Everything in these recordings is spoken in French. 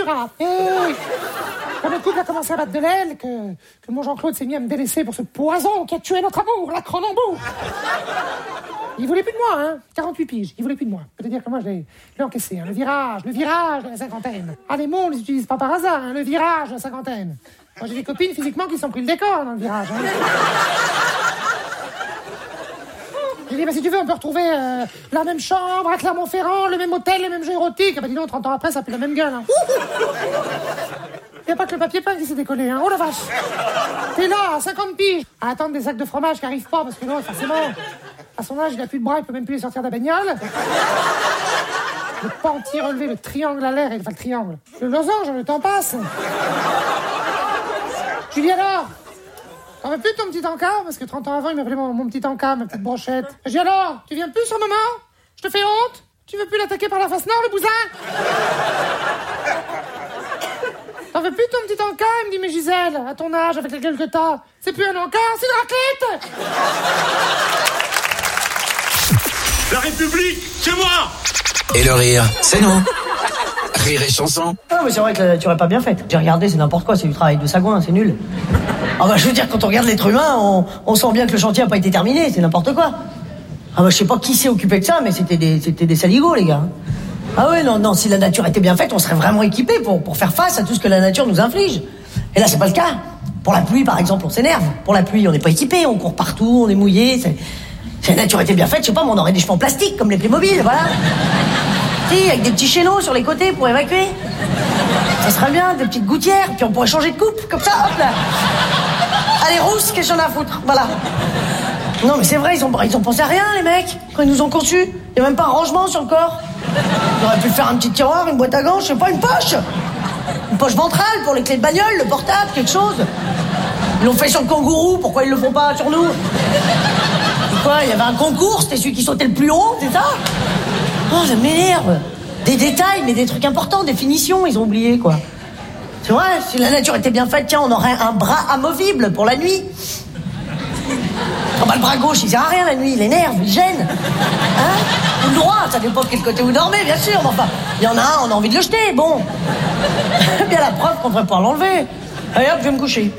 hein. Et quand notre couple a commencé à battre de l'aile, que mon Jean-Claude s'est mis à me délaisser pour ce poison qui a tué notre amour, la Cronenbourg. Il voulait plus de moi, hein. 48 piges, il voulait plus de moi. Je peux te dire que moi, je l'ai encaissé, hein. Le virage de la cinquantaine. Ah, les mots, on les utilise pas par hasard, hein. Le virage de la cinquantaine. Moi, j'ai des copines, physiquement, qui sont pris le décor dans le virage, hein. J'ai dit, bah, si tu veux, on peut retrouver la même chambre, à Clermont-Ferrand, le même hôtel, les mêmes jeux érotiques. Bah, dis donc, 30 ans après, ça fait la même gueule, hein. Il n'y a pas que le papier peint qui s'est décollé, hein. Oh la vache! T'es là, à 50 piges, à attendre des sacs de fromage qui arrivent pas, parce que non, forcément, à son âge, il a plus de bras, il peut même plus les sortir de la bagnole. Le penti relevé, le triangle à l'air, enfin le triangle. Le losange, le temps passe. Je lui dis alors, t'en veux plus de ton petit encas? Parce que 30 ans avant, il m'appelait mon petit encas, ma petite brochette. Je dis alors, tu viens plus sur le moment? Je te fais honte? Tu veux plus l'attaquer par la face nord, le bousin? T'en veux plus de ton petit encas? Il me dit, mais Gisèle, à ton âge, avec la gueule que t'as, c'est plus un encas, c'est une raclette! La République, c'est moi! Et le rire, c'est nous. Rire et chanson. Ah, mais c'est vrai que la nature est pas bien faite. J'ai regardé, c'est n'importe quoi, c'est du travail de sagouin, c'est nul. Ah bah je veux dire, quand on regarde l'être humain, on sent bien que le chantier a pas été terminé, c'est n'importe quoi. Ah bah je sais pas qui s'est occupé de ça, mais c'était des saligots, les gars. Ah ouais, non, si la nature était bien faite, on serait vraiment équipé pour faire face à tout ce que la nature nous inflige. Et là, c'est pas le cas. Pour la pluie, par exemple, on s'énerve. Pour la pluie, on n'est pas équipé, on court partout, on est mouillé. Si la nature était bien faite, je sais pas, mais on aurait des cheveux en plastique, comme les Playmobil, voilà. Si, avec des petits chaînons sur les côtés pour évacuer. Ça serait bien, des petites gouttières, puis on pourrait changer de coupe, comme ça, hop là. Allez, rousse, qu'est-ce qu'on a à foutre, voilà. Non, mais c'est vrai, ils ont pensé à rien, les mecs, quand ils nous ont conçus. Il n'y a même pas un rangement sur le corps. Ils auraient pu faire un petit tiroir, une boîte à gants, je sais pas, une poche. Une poche ventrale pour les clés de bagnole, le portable, quelque chose. Ils l'ont fait sur le kangourou, pourquoi ils le font pas sur nous? Et quoi, il y avait un concours, c'était celui qui sautait le plus haut, c'est ça? Oh, ça m'énerve. Des détails, mais des trucs importants, des finitions, ils ont oublié, quoi. C'est vrai, si la nature était bien faite, tiens, on aurait un bras amovible pour la nuit. Oh bah le bras gauche, il sert à rien la nuit, il énerve, il gêne. Hein? Ou le droit, ça dépend de quel côté vous dormez, bien sûr, mais enfin, il y en a un, on a envie de le jeter, bon. Bien la preuve qu'on devrait pouvoir l'enlever. Allez hop, je vais me coucher.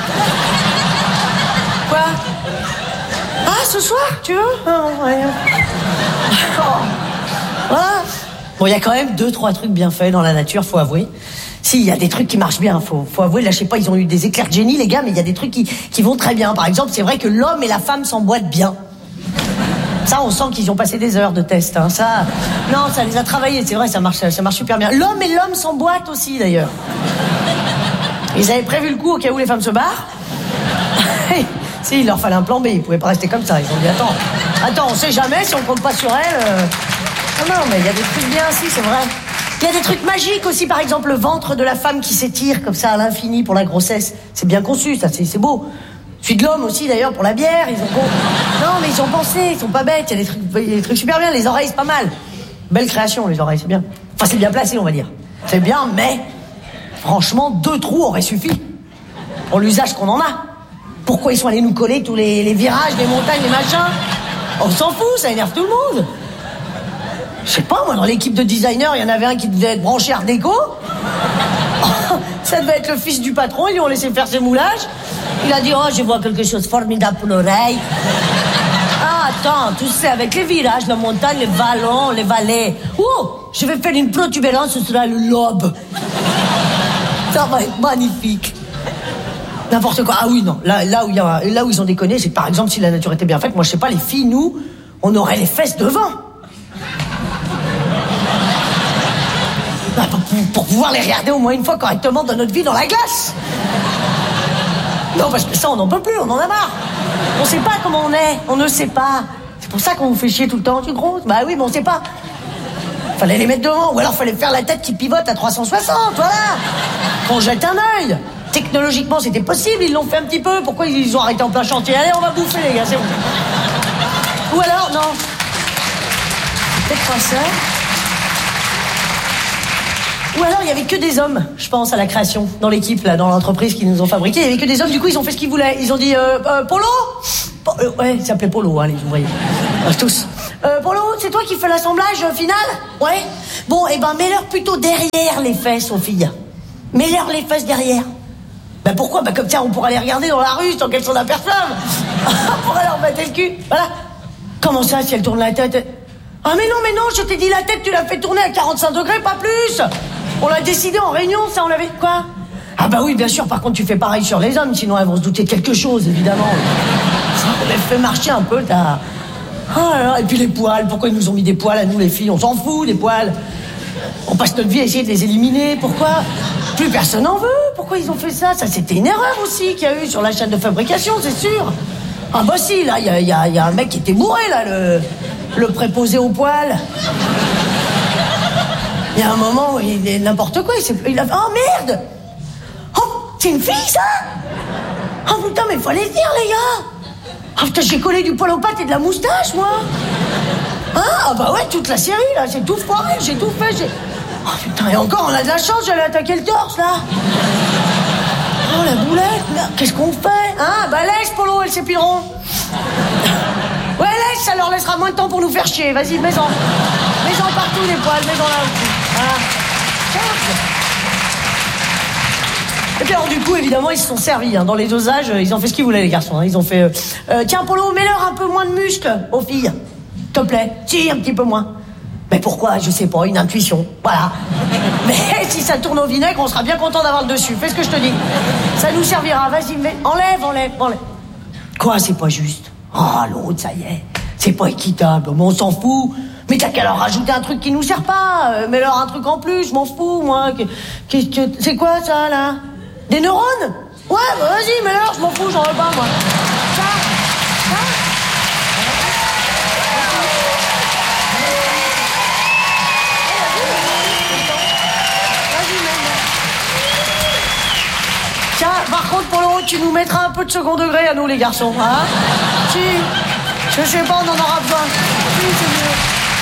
Quoi? Ah, ce soir, tu veux? Oh, ouais. Oh. Voilà. Bon, il y a quand même 2-3 trucs bien faits dans la nature, faut avouer. Si, il y a des trucs qui marchent bien, faut avouer. Là, je sais pas, ils ont eu des éclairs de génie, les gars, mais il y a des trucs qui vont très bien. Par exemple, c'est vrai que l'homme et la femme s'emboîtent bien. Ça, on sent qu'ils ont passé des heures de test, hein. Ça, non, ça les a travaillés, c'est vrai, ça marche super bien. L'homme et l'homme s'emboîtent aussi, d'ailleurs. Ils avaient prévu le coup au cas où les femmes se barrent. Si, il leur fallait un plan B, ils pouvaient pas rester comme ça. Ils ont dit, attends, on sait jamais si on compte pas sur elle. Non, mais il y a des trucs bien, si, c'est vrai. Il y a des trucs magiques aussi, par exemple, le ventre de la femme qui s'étire comme ça à l'infini pour la grossesse. C'est bien conçu, ça, c'est beau. Celui de l'homme aussi, d'ailleurs, pour la bière. Non, mais ils ont pensé, ils sont pas bêtes. Il y a des trucs super bien. Les oreilles, c'est pas mal. Belle création, les oreilles, c'est bien. Enfin, c'est bien placé, on va dire. C'est bien, mais franchement, 2 trous auraient suffi pour l'usage qu'on en a. Pourquoi ils sont allés nous coller tous les virages, les montagnes, les machins? On s'en fout, ça énerve tout le monde. Je sais pas, moi, dans l'équipe de designers, il y en avait un qui devait être branché Art déco. Ça devait être le fils du patron, ils lui ont laissé faire ses moulages. Il a dit, oh, je vois quelque chose de formidable pour l'oreille. Ah, attends, tu sais, avec les virages, la montagne, les vallons, les vallées. Oh, je vais faire une protubérance, ce sera le lobe. Ça va être magnifique. N'importe quoi. Ah oui, non. Là où ils ont déconné, c'est que par exemple, si la nature était bien faite, moi, je sais pas, les filles, nous, on aurait les fesses devant. Pour pouvoir les regarder au moins une fois correctement dans notre vie dans la glace. Non, parce que ça, on n'en peut plus, on en a marre. On sait pas comment on est, on ne sait pas. C'est pour ça qu'on vous fait chier tout le temps, tu grosse. Bah oui, mais on sait pas. Fallait les mettre devant, ou alors fallait faire la tête qui pivote à 360, voilà. Qu'on jette un œil. Technologiquement, c'était possible, ils l'ont fait un petit peu. Pourquoi ils ont arrêté en plein chantier? Allez, on va bouffer, les gars, c'est bon. Ou alors, non. Peut-être pas ça. Ou alors, il y avait que des hommes, je pense, à la création, dans l'équipe, là, dans l'entreprise qui nous ont fabriqué. Il y avait que des hommes, du coup, ils ont fait ce qu'ils voulaient. Ils ont dit, Polo? Ouais, il s'appelait Polo, hein, les ouvriers. Tous. Polo, c'est toi qui fais l'assemblage final? Ouais. Bon, eh ben, mets-leur plutôt derrière les fesses aux filles. Mets-leur les fesses derrière. Ben pourquoi? Ben comme ça, on pourra les regarder dans la rue sans qu'elles s'en aperçoivent. On pourra leur battre le cul. Voilà. Comment ça, si elles tournent la tête? Ah mais non, je t'ai dit la tête, tu l'as fait tourner à 45 degrés, pas plus. On l'a décidé en réunion, ça, on l'avait... Quoi? Ah bah oui, bien sûr, par contre, tu fais pareil sur les hommes, sinon elles vont se douter de quelque chose, évidemment. On les fait marcher un peu, t'as... Oh là là, et puis les poils, pourquoi ils nous ont mis des poils à nous, les filles? On s'en fout, des poils. On passe notre vie à essayer de les éliminer, pourquoi? Plus personne n'en veut, pourquoi ils ont fait ça? Ça, c'était une erreur aussi qu'il y a eu sur la chaîne de fabrication, c'est sûr. Ah bah si, là, il y a un mec qui était bourré, là, le préposé aux poils. Il y a un moment où il est n'importe quoi, il a fait... Oh merde! Oh, c'est une fille, ça? Oh putain, mais faut aller le dire, les gars! Ah putain, j'ai collé du poil aux pattes et de la moustache, moi! Ah bah ouais, toute la série, là, j'ai tout foiré, j'ai tout fait, Oh putain, et encore, on a de la chance, j'allais attaquer le torse, là! Oh, la boulette, merde, qu'est-ce qu'on fait? Hein? Bah laisse, Polo, elles s'épileront. Ouais, laisse, ça leur laissera moins de temps pour nous faire chier. Vas-y, mets-en. Mets-en partout, les poils, mets-en là aussi. Voilà. Et puis alors, du coup, évidemment, ils se sont servis. Hein. Dans les dosages, ils ont fait ce qu'ils voulaient, les garçons. Hein. Ils ont fait... tiens, Polo, mets-leur un peu moins de muscles aux filles. S'il te plaît. Si, un petit peu moins. Mais pourquoi? Je sais pas, une intuition. Voilà. Mais si ça tourne au vinaigre, on sera bien content d'avoir le dessus. Fais ce que je te dis. Ça nous servira. Vas-y, enlève. Quoi, c'est pas juste? Oh, l'autre, ça y est. C'est pas équitable. Mais on s'en fout. Mais t'as qu'à leur rajouter un truc qui nous sert pas. Mets-leur un truc en plus, je m'en fous, moi. C'est quoi, ça, là? Des neurones? Ouais, bah vas-y, mets-leur, je m'en fous, j'en veux pas, moi. Ça? Tiens, par contre, Polo, tu nous mettras un peu de second degré à nous, les garçons, hein? Si. Je sais pas, on en aura besoin. Si, c'est mieux.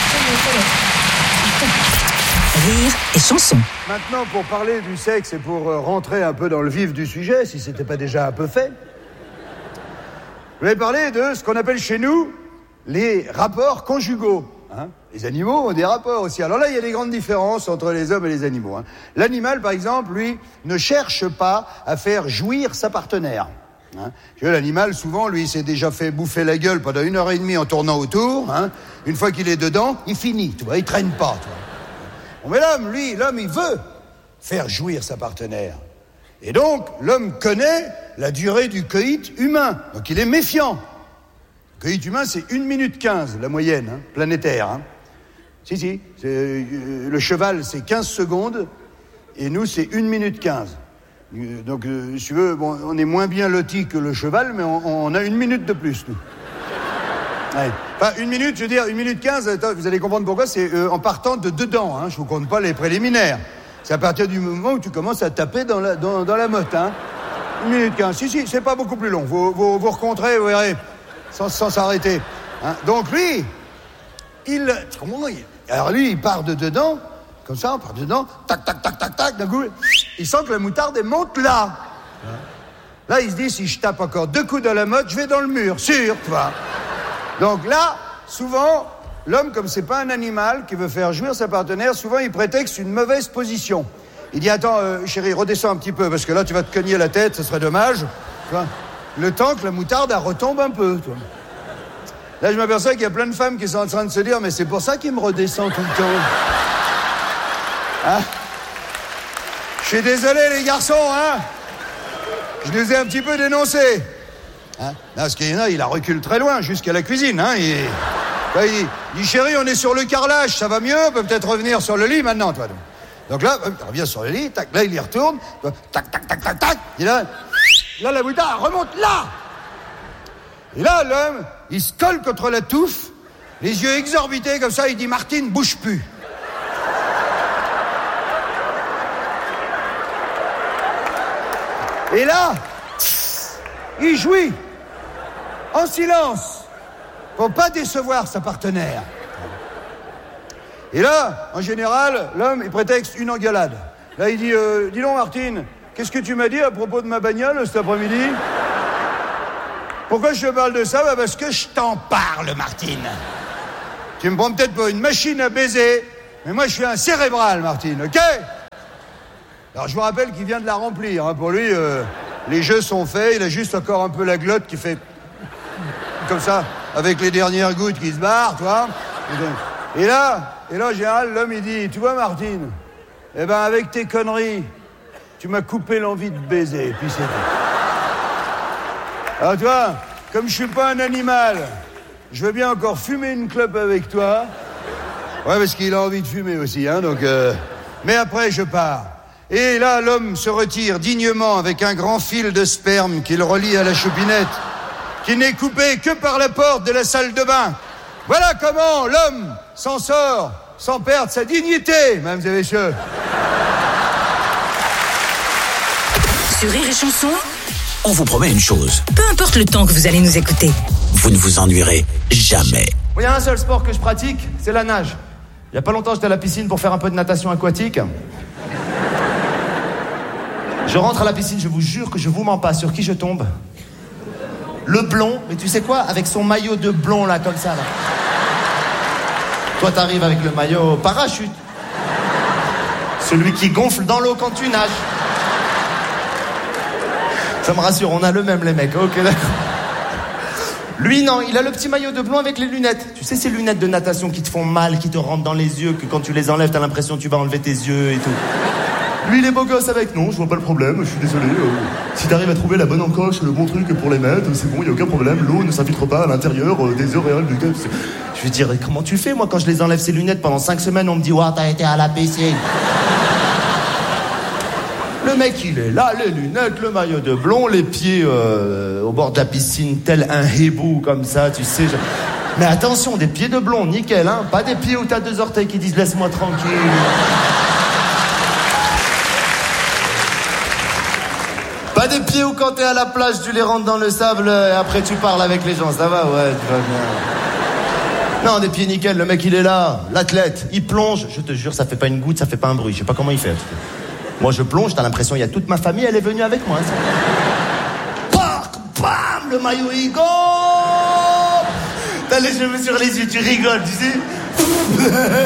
Rire et chanson. Maintenant, pour parler du sexe et pour rentrer un peu dans le vif du sujet, si c'était pas déjà un peu fait, je vais parler de ce qu'on appelle chez nous les rapports conjugaux. Hein? Les animaux ont des rapports aussi. Alors là, il y a des grandes différences entre les hommes et les animaux. Hein. L'animal, par exemple, lui, ne cherche pas à faire jouir sa partenaire. Hein. L'animal, souvent, lui, il s'est déjà fait bouffer la gueule pendant 1h30 en tournant autour. Hein. Une fois qu'il est dedans, il finit, tu vois, il traîne pas. Tu vois. Bon, mais l'homme, il veut faire jouir sa partenaire. Et donc, l'homme connaît la durée du coït humain. Donc, il est méfiant. Le coït humain, c'est 1 minute 15, la moyenne, hein, planétaire. Hein. Si. Le cheval, c'est 15 secondes, et nous, c'est 1 minute 15. Donc, si tu veux, bon, on est moins bien lotis que le cheval, mais on a 1 minute de plus, nous. Ouais. Enfin, 1 minute, je veux dire, 1 minute 15, vous allez comprendre pourquoi, c'est en partant de dedans, hein, je vous compte pas les préliminaires. C'est à partir du moment où tu commences à taper dans la motte, hein. 1 minute 15, si, c'est pas beaucoup plus long, vous rencontrez, vous verrez, sans s'arrêter. Hein. Donc lui, alors lui, il part de dedans, comme ça, on part de dedans, tac, d'un coup, il sent que la moutarde, elle monte là. Là, il se dit, si je tape encore 2 coups dans la motte, je vais dans le mur, sûr, tu vois. Donc là, souvent, l'homme, comme c'est pas un animal qui veut faire jouir sa partenaire, souvent il prétexte une mauvaise position. Il dit, attends, chérie, redescends un petit peu, parce que là, tu vas te cogner la tête, ce serait dommage. Tu vois, le temps que la moutarde, elle retombe un peu. Tu vois. Là, je m'aperçois qu'il y a plein de femmes qui sont en train de se dire, mais c'est pour ça qu'il me redescend tout le temps. Hein? Je suis désolé, les garçons, hein. Je les ai un petit peu dénoncés. Hein? Parce qu'il y en a, il recule très loin, jusqu'à la cuisine. Hein? Il dit, chérie, on est sur le carrelage, ça va mieux, on peut peut-être revenir sur le lit maintenant, toi. Donc là, il revient sur le lit, tac, là, il y retourne, tac, et là, la moutarde remonte là. Et là, l'homme, il se colle contre la touffe, les yeux exorbités comme ça, il dit, Martine, bouge plus. Et là, il jouit, en silence, pour pas décevoir sa partenaire. Et là, en général, l'homme, il prétexte une engueulade. Là, il dit, dis donc, Martine, qu'est-ce que tu m'as dit à propos de ma bagnole cet après-midi? Pourquoi je te parle de ça? Parce que je t'en parle, Martine. Tu me prends peut-être pour une machine à baiser, Mais moi, je suis un cérébral, Martine, ok? Alors, je vous rappelle qu'il vient de la remplir. Hein. Pour lui, les jeux sont faits. Il a juste encore un peu la glotte qui fait... comme ça, avec les dernières gouttes qui se barrent, tu vois. Et là, en général, l'homme, il dit, tu vois, Martine, eh ben, avec tes conneries, tu m'as coupé l'envie de baiser. Et puis c'est tout. Alors, tu vois, comme je suis pas un animal, je veux bien encore fumer une clope avec toi. Ouais, parce qu'il a envie de fumer aussi, hein, donc... Mais après, je pars. Et là, l'homme se retire dignement avec un grand fil de sperme qu'il relie à la choupinette, qui n'est coupé que par la porte de la salle de bain. Voilà comment l'homme s'en sort sans perdre sa dignité, mesdames et messieurs. Sur Rire et Chanson, On vous promet une chose, peu importe le temps que vous allez nous écouter. vous ne vous ennuierez jamais. Il y a un seul sport que je pratique, c'est la nage. Il y a pas longtemps, j'étais à la piscine pour faire un peu de natation aquatique. Je rentre à la piscine, je vous jure que je vous mens pas. Sur qui je tombe? Le blond, mais tu sais quoi? Avec son maillot de blond là, comme ça là. Toi t'arrives avec le maillot parachute. Celui qui gonfle dans l'eau quand tu nages. Ça me rassure, on a le même les mecs, ok d'accord. Lui non, il a le petit maillot de blond avec les lunettes. Tu sais ces lunettes de natation qui te font mal, qui te rentrent dans les yeux, que quand tu les enlèves t'as l'impression que tu vas enlever tes yeux et tout. Lui il est beau gosse avec, non je vois pas le problème, je suis désolé. Si t'arrives à trouver la bonne encoche, le bon truc pour les mettre, c'est bon, y a aucun problème, l'eau ne s'infiltre pas à l'intérieur des auréoles du gars. Je veux dire, comment tu fais moi quand je les enlève ces lunettes pendant 5 semaines, on me dit ouah t'as été à la piscine. Le mec, il est là, les lunettes, le maillot de blond, les pieds au bord de la piscine, tel un hibou, comme ça, tu sais. Mais attention, des pieds de blond, nickel, hein. Pas des pieds où t'as 2 orteils qui disent laisse-moi tranquille. Pas des pieds où quand t'es à la plage, tu les rentres dans le sable et après tu parles avec les gens. Ça va? Ouais, tu vas bien. Non, des pieds nickel, le mec, il est là, l'athlète, il plonge. Je te jure, ça fait pas une goutte, ça fait pas un bruit. Je sais pas comment il fait. Moi, je plonge, t'as l'impression, il y a toute ma famille, elle est venue avec moi. Parc, bam, le maillot, il go. T'as les cheveux sur les yeux, tu rigoles, tu sais.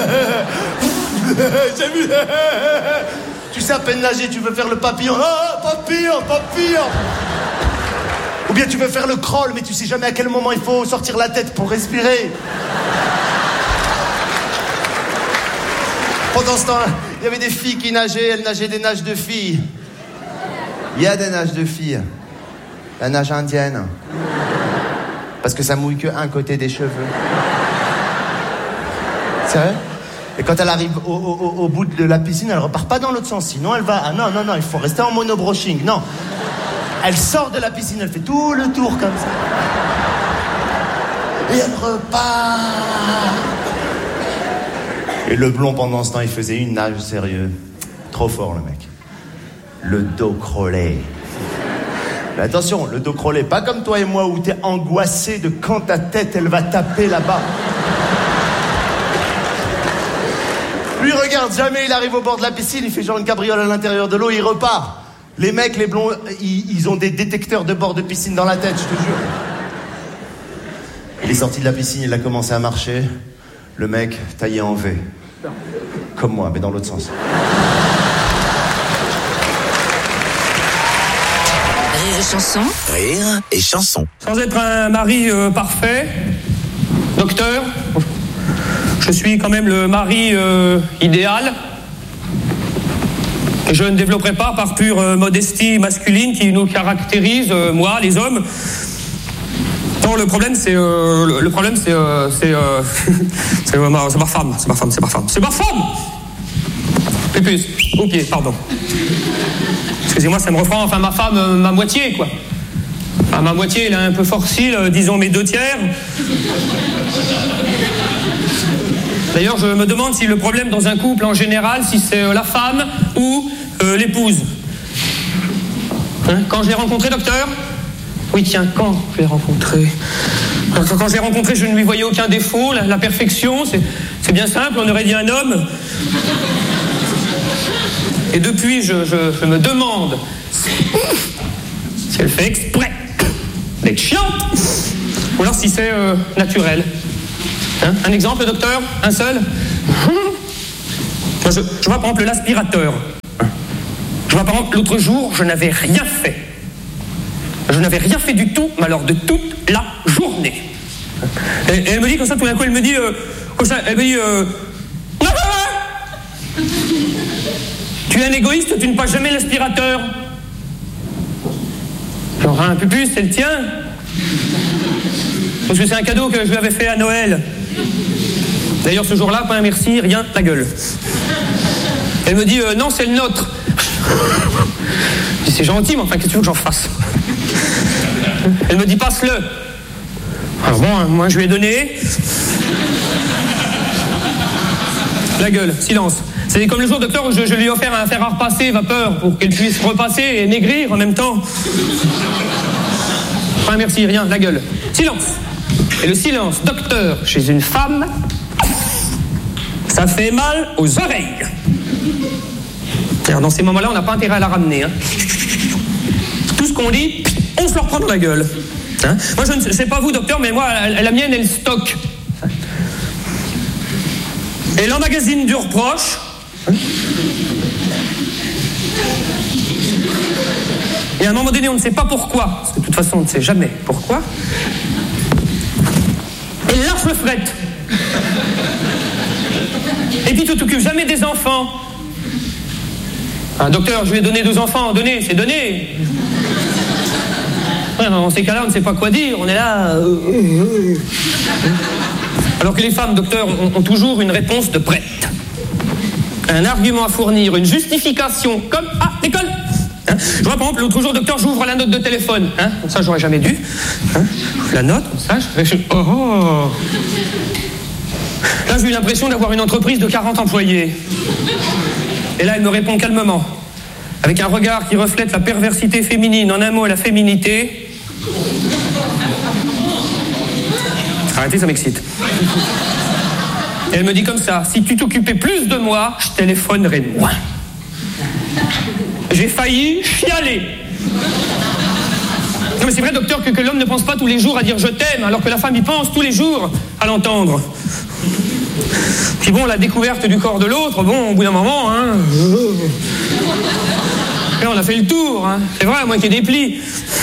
J'ai vu. Tu sais à peine nager, tu veux faire le papillon. Ah, papillon, papillon. Ou bien tu veux faire le crawl, mais tu sais jamais à quel moment il faut sortir la tête pour respirer. Pendant ce temps-là, il y avait des filles qui nageaient, elles nageaient des nages de filles. Il y a des nages de filles. La nage indienne. Parce que ça mouille que un côté des cheveux. C'est vrai? Et quand elle arrive au bout de la piscine, elle repart pas dans l'autre sens. Sinon, elle va... Ah non, il faut rester en monobroching. Non. Elle sort de la piscine, elle fait tout le tour comme ça. Et elle repart. Et le blond, pendant ce temps, il faisait une nage sérieux. Trop fort, le mec. Le dos crawlé. Mais attention, le dos crawlé, pas comme toi et moi où t'es angoissé de quand ta tête, elle va taper là-bas. Lui, regarde, jamais il arrive au bord de la piscine, il fait genre une cabriole à l'intérieur de l'eau, il repart. Les mecs, les blonds, ils ont des détecteurs de bord de piscine dans la tête, je te jure. Il est sorti de la piscine, il a commencé à marcher. Le mec, taillé en V. Comme moi, mais dans l'autre sens. Rire et Chanson. Rire et Chanson. Sans être un mari parfait, docteur, je suis quand même le mari idéal. Et je ne développerai pas par pure modestie masculine qui nous caractérise, moi, les hommes. Non, le problème, c'est ma femme. C'est ma femme. Pépus, au pied, pardon. Excusez-moi, ça me reprend. Enfin, ma femme, ma moitié, quoi. Enfin, ma moitié, elle est un peu forcile, disons mes 2/3. D'ailleurs, je me demande si le problème dans un couple, en général, si c'est la femme ou l'épouse. Hein, quand je l'ai rencontré, docteur? Oui, tiens, quand je l'ai rencontré? Quand je l'ai rencontré, je ne lui voyais aucun défaut, la perfection, c'est bien simple, on aurait dit un homme. Et depuis, je me demande si elle fait exprès d'être chiante, ou alors si c'est naturel. Hein, un exemple, docteur? Un seul? Moi, je vois par exemple l'aspirateur. Je vois par exemple l'autre jour, je n'avais rien fait. Je n'avais rien fait du tout, mais alors de toute la journée. Et elle me dit comme ça, tout d'un coup, elle me dit, comme ça, elle me dit, tu es un égoïste, tu ne passes jamais l'aspirateur. Genre un peu plus, c'est le tien. Parce que c'est un cadeau que je lui avais fait à Noël. D'ailleurs, ce jour-là, pas un merci, rien, ta gueule. Elle me dit, non, c'est le nôtre. Je dis, c'est gentil, mais enfin, qu'est-ce que tu veux que j'en fasse? Elle me dit, passe-le. Alors bon, moi, je lui ai donné. La gueule, silence. C'est comme le jour, docteur, où je lui ai offert un fer à repasser vapeur pour qu'elle puisse repasser et maigrir en même temps. Pas merci, rien, la gueule. Silence. Et le silence, docteur, chez une femme, ça fait mal aux oreilles. Alors dans ces moments-là, on n'a pas intérêt à la ramener. Hein. Tout ce qu'on dit, on se le reprend dans la gueule. Hein. Moi, je ne sais pas vous, docteur, mais moi, la mienne, elle stocke. Elle emmagasine du reproche. Et à un moment donné, on ne sait pas pourquoi, parce que de toute façon, on ne sait jamais pourquoi. Elle lâche le fret. Et puis tu t'occupes jamais des enfants. Docteur, je lui ai donné 2 enfants, donné, c'est donné. Ouais, dans ces cas-là, on ne sait pas quoi dire, on est là... Alors que les femmes, docteur, ont toujours une réponse de prête. Un argument à fournir, une justification, comme à l'école. Hein, je vois par exemple, l'autre jour, docteur, j'ouvre la note de téléphone. Hein, comme ça, j'aurais jamais dû. Hein, la note, comme ça, oh. Là, j'ai eu l'impression d'avoir une entreprise de 40 employés. Et là, elle me répond calmement, avec un regard qui reflète la perversité féminine, en un mot, la féminité. Arrêtez, ça m'excite. Et elle me dit comme ça, si tu t'occupais plus de moi, je téléphonerais moins. J'ai failli chialer. Non mais c'est vrai, docteur, que l'homme ne pense pas tous les jours à dire je t'aime, alors que la femme y pense tous les jours à l'entendre. Puis bon, la découverte du corps de l'autre, bon, au bout d'un moment, hein... Et on a fait le tour, hein. C'est vrai, moi qui ai des plis.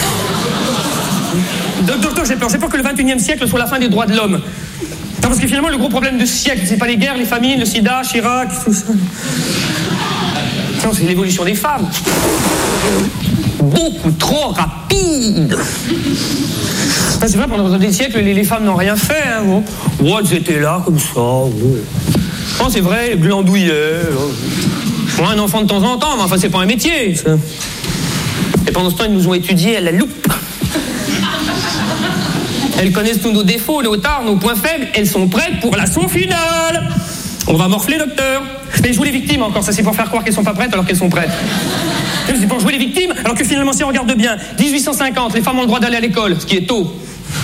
Docteur, j'ai peur que le 21e siècle soit la fin des droits de l'homme. Non, parce que finalement, le gros problème de ce siècle, c'est pas les guerres, les famines, le sida, Chirac, tout ça. Non, c'est l'évolution des femmes. Beaucoup trop rapide. Enfin, c'est vrai, pendant des siècles, les femmes n'ont rien fait. Hein, bon. Oh, elles étaient là, comme ça. Oh. Non, c'est vrai, elles glandouillaient. Bon, un enfant de temps en temps, mais enfin, c'est pas un métier. Ça. Et pendant ce temps, ils nous ont étudiés à la loupe. Elles connaissent tous nos défauts, nos tares, nos points faibles. Elles sont prêtes pour l'assaut final. On va morfler, docteur. Mais jouer les victimes encore, ça c'est pour faire croire qu'elles sont pas prêtes alors qu'elles sont prêtes. C'est pour jouer les victimes, alors que finalement, si on regarde bien, 1850, les femmes ont le droit d'aller à l'école, ce qui est tôt.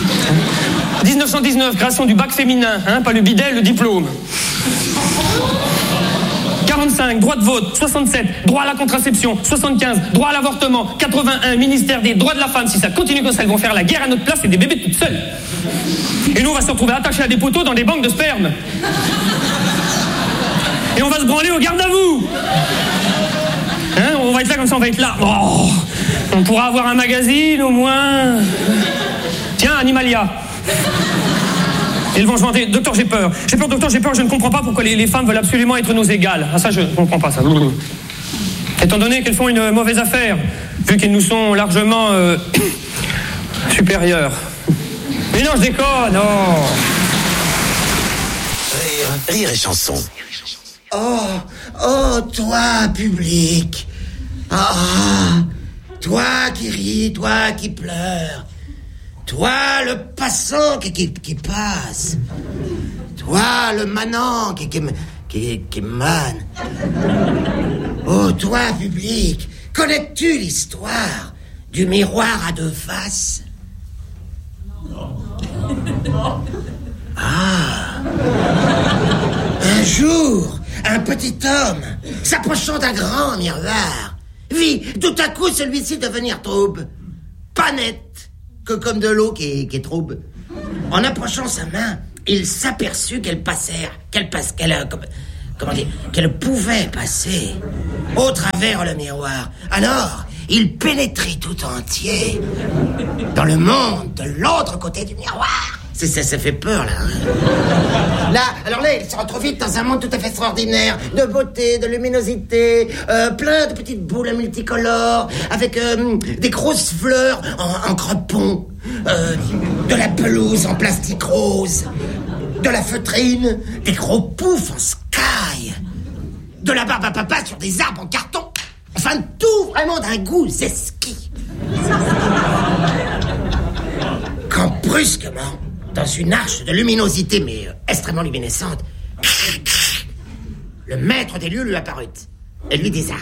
1919, création du bac féminin, hein, pas le bidet, le diplôme. 45, droit de vote. 67, droit à la contraception. 75, droit à l'avortement. 81, ministère des droits de la femme. Si ça continue comme ça, elles vont faire la guerre à notre place et des bébés toutes seules. Et nous, on va se retrouver attachés à des poteaux dans des banques de sperme. Et on va se branler au garde à vous. Hein, on va être là comme ça, on va être là. Oh, on pourra avoir un magazine au moins. Tiens, Animalia. Et ils vont se vanter. Docteur, j'ai peur. J'ai peur, docteur, j'ai peur. Je ne comprends pas pourquoi les femmes veulent absolument être nos égales. Ah, ça, je ne comprends pas, ça. Étant donné qu'elles font une mauvaise affaire, vu qu'elles nous sont largement supérieures. Mais non, je déconne, non. Rire et chanson. Oh, toi, public. Toi qui ris, toi qui pleures. Toi, le passant qui passe. Toi, le manant qui mane. Oh, toi, public, connais-tu l'histoire du miroir à 2 faces? Un jour, un petit homme, s'approchant d'un grand miroir, vit tout à coup celui-ci devenir trouble. Pas net, que comme de l'eau qui est trouble. En approchant sa main, il s'aperçut qu'elle pouvait passer au travers le miroir. Alors, il pénétrait tout entier dans le monde de l'autre côté du miroir. Ça fait peur, là. Là, il se retrouve vite dans un monde tout à fait extraordinaire, de beauté, de luminosité, plein de petites boules multicolores, avec des grosses fleurs en crepon, de la pelouse en plastique rose, de la feutrine, des gros poufs en sky, de la barbe à papa sur des arbres en carton. Enfin, tout vraiment d'un goût zesqui. Quand brusquement, dans une arche de luminosité, mais extrêmement luminescente, le maître des lieux lui apparut. Elle lui disait,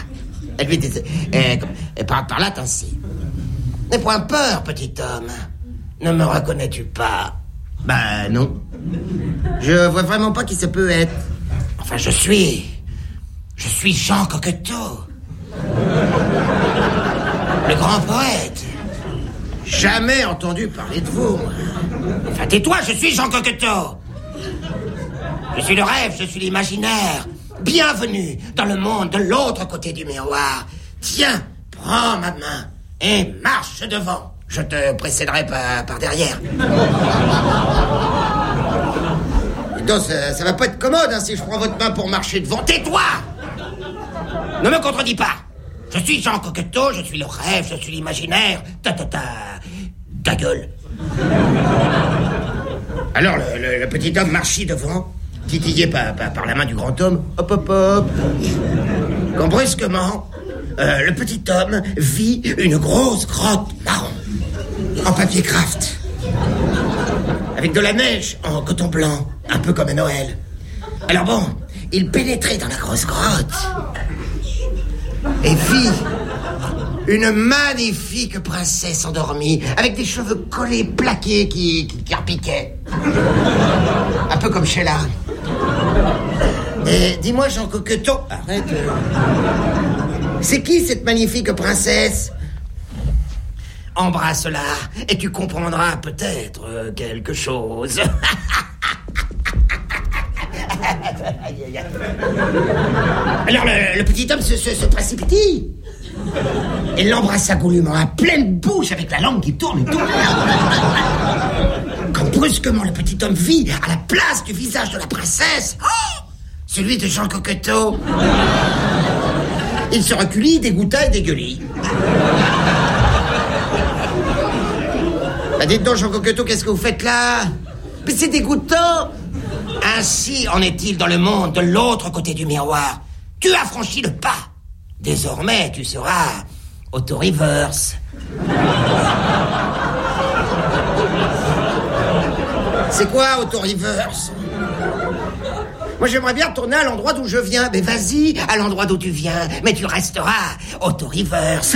par là, ainsi. N'aie point peur, petit homme. Ne me reconnais-tu pas? Ben, non. Je vois vraiment pas qui ça peut être. Enfin, je suis Jean Cocteau. Le grand poète. Jamais entendu parler de vous. Enfin, tais-toi, je suis Jean Cocteau. Je suis le rêve, je suis l'imaginaire. Bienvenue dans le monde de l'autre côté du miroir. Tiens, prends ma main et marche devant. Je te précéderai par derrière. Donc, ça va pas être commode si je prends votre main pour marcher devant. Tais-toi! Ne me contredis pas. Je suis Jean Cocteau, je suis le rêve, je suis l'imaginaire. Ta gueule. Alors, le petit homme marchit devant, titillé par la main du grand homme. Hop, hop, hop. Quand brusquement, le petit homme vit une grosse grotte marron, en papier craft, avec de la neige en coton blanc, un peu comme à Noël. Alors bon, il pénétrait dans la grosse grotte et vit une magnifique princesse endormie, avec des cheveux collés, plaqués, qui repiquaient. Un peu comme Sheila. Et dis-moi, Jean Cocteau, arrête. C'est qui cette magnifique princesse? Embrasse-la et tu comprendras peut-être quelque chose. Alors le petit homme se précipite. Il l'embrassa goulûment à pleine bouche avec la langue qui tourne et tourne. Quand brusquement le petit homme vit à la place du visage de la princesse, celui de Jean Cocteau, il se reculit, dégoûta et dégueulit. Dites donc, Jean Cocteau, qu'est-ce que vous faites là? Mais c'est dégoûtant. Ainsi en est-il dans le monde de l'autre côté du miroir. Tu as franchi le pas. Désormais, tu seras auto-reverse. C'est quoi, auto-reverse? Moi, j'aimerais bien retourner à l'endroit d'où je viens. Mais vas-y, à l'endroit d'où tu viens. Mais tu resteras auto-reverse.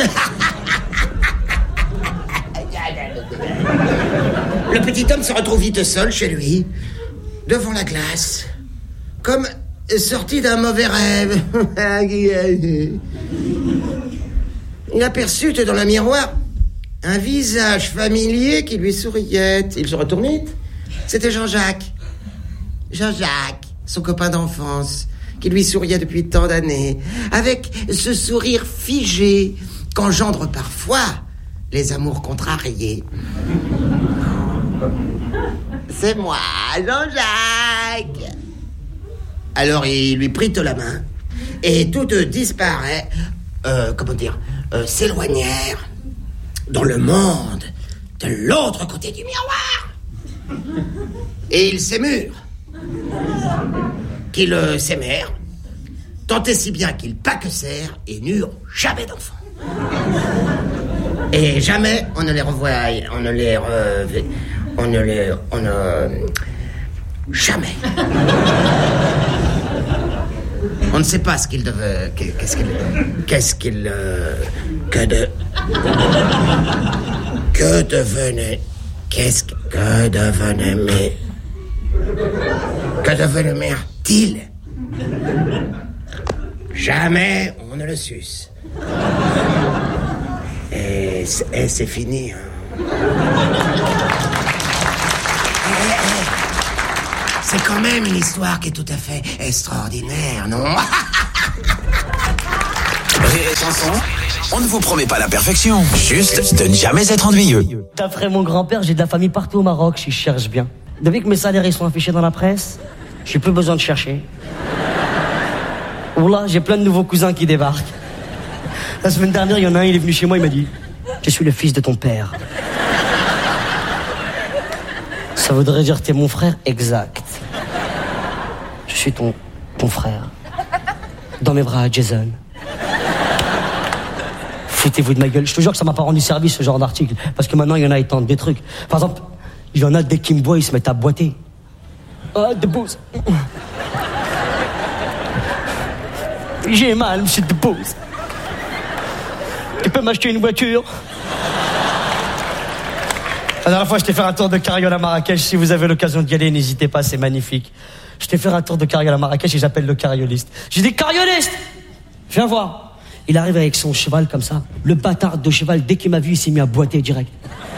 Le petit homme se retrouve vite seul chez lui, devant la glace, comme sorti d'un mauvais rêve. Il aperçut dans le miroir un visage familier qui lui souriait. Il se retourne vite. C'était Jean-Jacques. Jean-Jacques, son copain d'enfance, qui lui souriait depuis tant d'années, avec ce sourire figé qu'engendre parfois les amours contrariés. C'est moi, Jean-Jacques. Alors il lui prit la main et tous deux disparaissent, s'éloignèrent dans le monde de l'autre côté du miroir. Et ils s'émurent, qu'ils s'aimèrent, tant et si bien qu'ils paquecèrent et n'eurent jamais d'enfants. Et jamais on ne les revoit, jamais. On ne sait pas ce qu'il devait... Que devenait-il? Jamais on ne le suce. Et c'est fini. C'est quand même une histoire qui est tout à fait extraordinaire, non? Rire et chanson, on ne vous promet pas la perfection, juste de ne jamais être ennuyeux. D'après mon grand-père, j'ai de la famille partout au Maroc, si je cherche bien. Depuis que mes salaires ils sont affichés dans la presse, j'ai plus besoin de chercher. Oula, j'ai plein de nouveaux cousins qui débarquent. La semaine dernière, il y en a un, il est venu chez moi, il m'a dit « Je suis le fils de ton père. » Ça voudrait dire « T'es mon frère ?» Exact. Je suis ton frère. Dans mes bras, Jason. Foutez-vous de ma gueule. Je te jure que ça m'a pas rendu service, ce genre d'article. Parce que maintenant, il y en a, ils tentent des trucs. Par exemple, il y en a, dès qu'ils me voient, ils se mettent à boiter. Ah, de bouse. J'ai mal, monsieur de bouse. Tu peux m'acheter une voiture? La dernière fois, je t'ai fait un tour de carriole à Marrakech. Si vous avez l'occasion d'y aller, n'hésitez pas, c'est magnifique. Je t'ai fait un tour de carriole à Marrakech et j'appelle le carrioliste. J'ai dit, carrioliste, viens voir. Il arrive avec son cheval comme ça. Le bâtard de cheval, dès qu'il m'a vu, il s'est mis à boiter direct.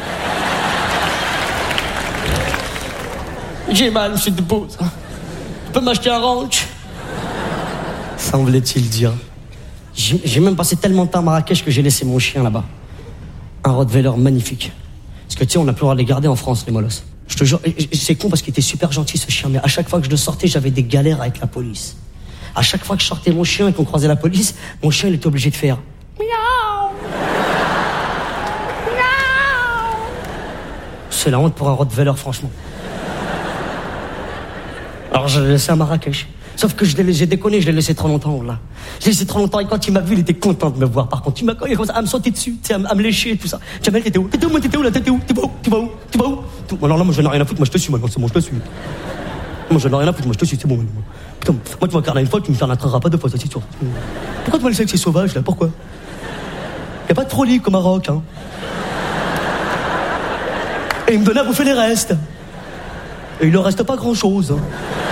J'ai mal, monsieur de Beauce. Tu peux m'acheter un ranch? Semblait-il dire. J'ai même passé tellement de temps à Marrakech que j'ai laissé mon chien là-bas. Un Rottweiler magnifique. Parce que tu sais, on n'a plus le droit de les garder en France, les molosses. Je te jure, c'est con parce qu'il était super gentil ce chien, mais à chaque fois que je le sortais, j'avais des galères avec la police. À chaque fois que je sortais mon chien et qu'on croisait la police, mon chien il était obligé de faire miaou. Miaou. C'est la honte pour un Rottweiler, franchement. Alors je l'ai laissé à Marrakech. Sauf que j'ai déconné, je l'ai laissé trop longtemps là. Je l'ai laissé trop longtemps et quand il m'a vu, il était content de me voir. Par contre, il m'a commencé à me sauter dessus, à me lécher et tout ça. Jamel, t'étais où? T'étais où, moi, t'étais où là? T'étais où? Tu vas où? Tu vas où? Tu vas où? Alors là, moi, j'en ai rien à foutre, moi, je te suis, maintenant, c'est bon, je te suis. Moi, j'en ai rien à foutre, moi, je te suis, c'est bon. Putain, moi, tu m'incarnes une fois, tu me carnatreras pas deux fois, ça, c'est sûr. Pourquoi tu m'as laissé avec ces sauvages, là? Pourquoi? Y'a pas de trop libre comme Maroc, hein. Et il me donnait à bouffer les restes. Et il leur reste pas grand-chose, hein.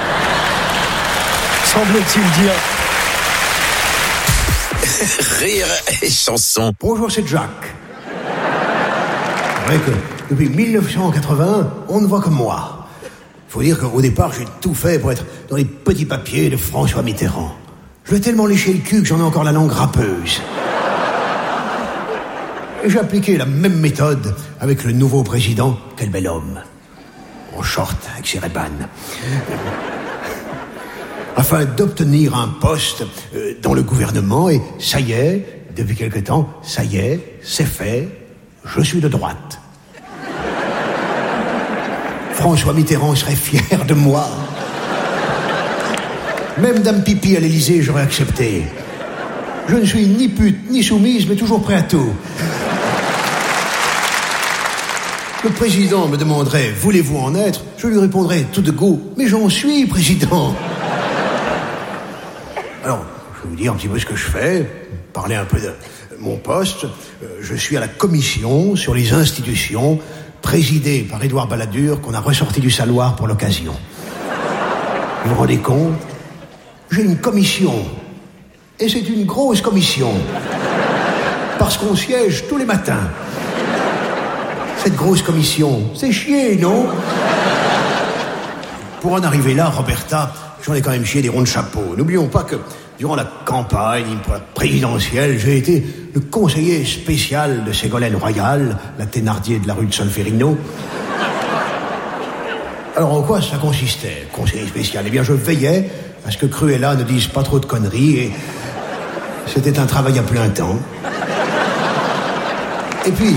Semble-t-il dire. Rire et chanson. Bonjour, c'est Jacques. C'est vrai que depuis 1981, on ne voit comme moi. Faut dire qu'au départ, j'ai tout fait pour être dans les petits papiers de François Mitterrand. Je lui ai tellement léché le cul que j'en ai encore la langue râpeuse. Et j'ai appliqué la même méthode avec le nouveau président. Quel bel homme. En short, avec ses Ray-Ban. Afin d'obtenir un poste dans le gouvernement, et ça y est, depuis quelque temps, ça y est, c'est fait, je suis de droite. François Mitterrand serait fier de moi. Même Dame Pipi à l'Élysée, j'aurais accepté. Je ne suis ni pute, ni soumise, mais toujours prêt à tout. Le président me demanderait, voulez-vous en être? Je lui répondrais tout de go, mais j'en suis président. Alors, je vais vous dire un petit peu ce que je fais, parler un peu de mon poste. Je suis à la commission sur les institutions, présidée par Édouard Balladur, qu'on a ressorti du saloir pour l'occasion. Vous vous rendez compte? J'ai une commission. Et c'est une grosse commission. Parce qu'on siège tous les matins. Cette grosse commission, c'est chier, non? Pour en arriver là, Roberta, j'en ai quand même chié des ronds de chapeau. N'oublions pas que durant la campagne pour la présidentielle, j'ai été le conseiller spécial de Ségolène Royal, la Thénardier de la rue de Solferino. Alors en quoi ça consistait, conseiller spécial? Eh bien, je veillais à ce que Cruella ne dise pas trop de conneries et c'était un travail à plein temps. Et puis,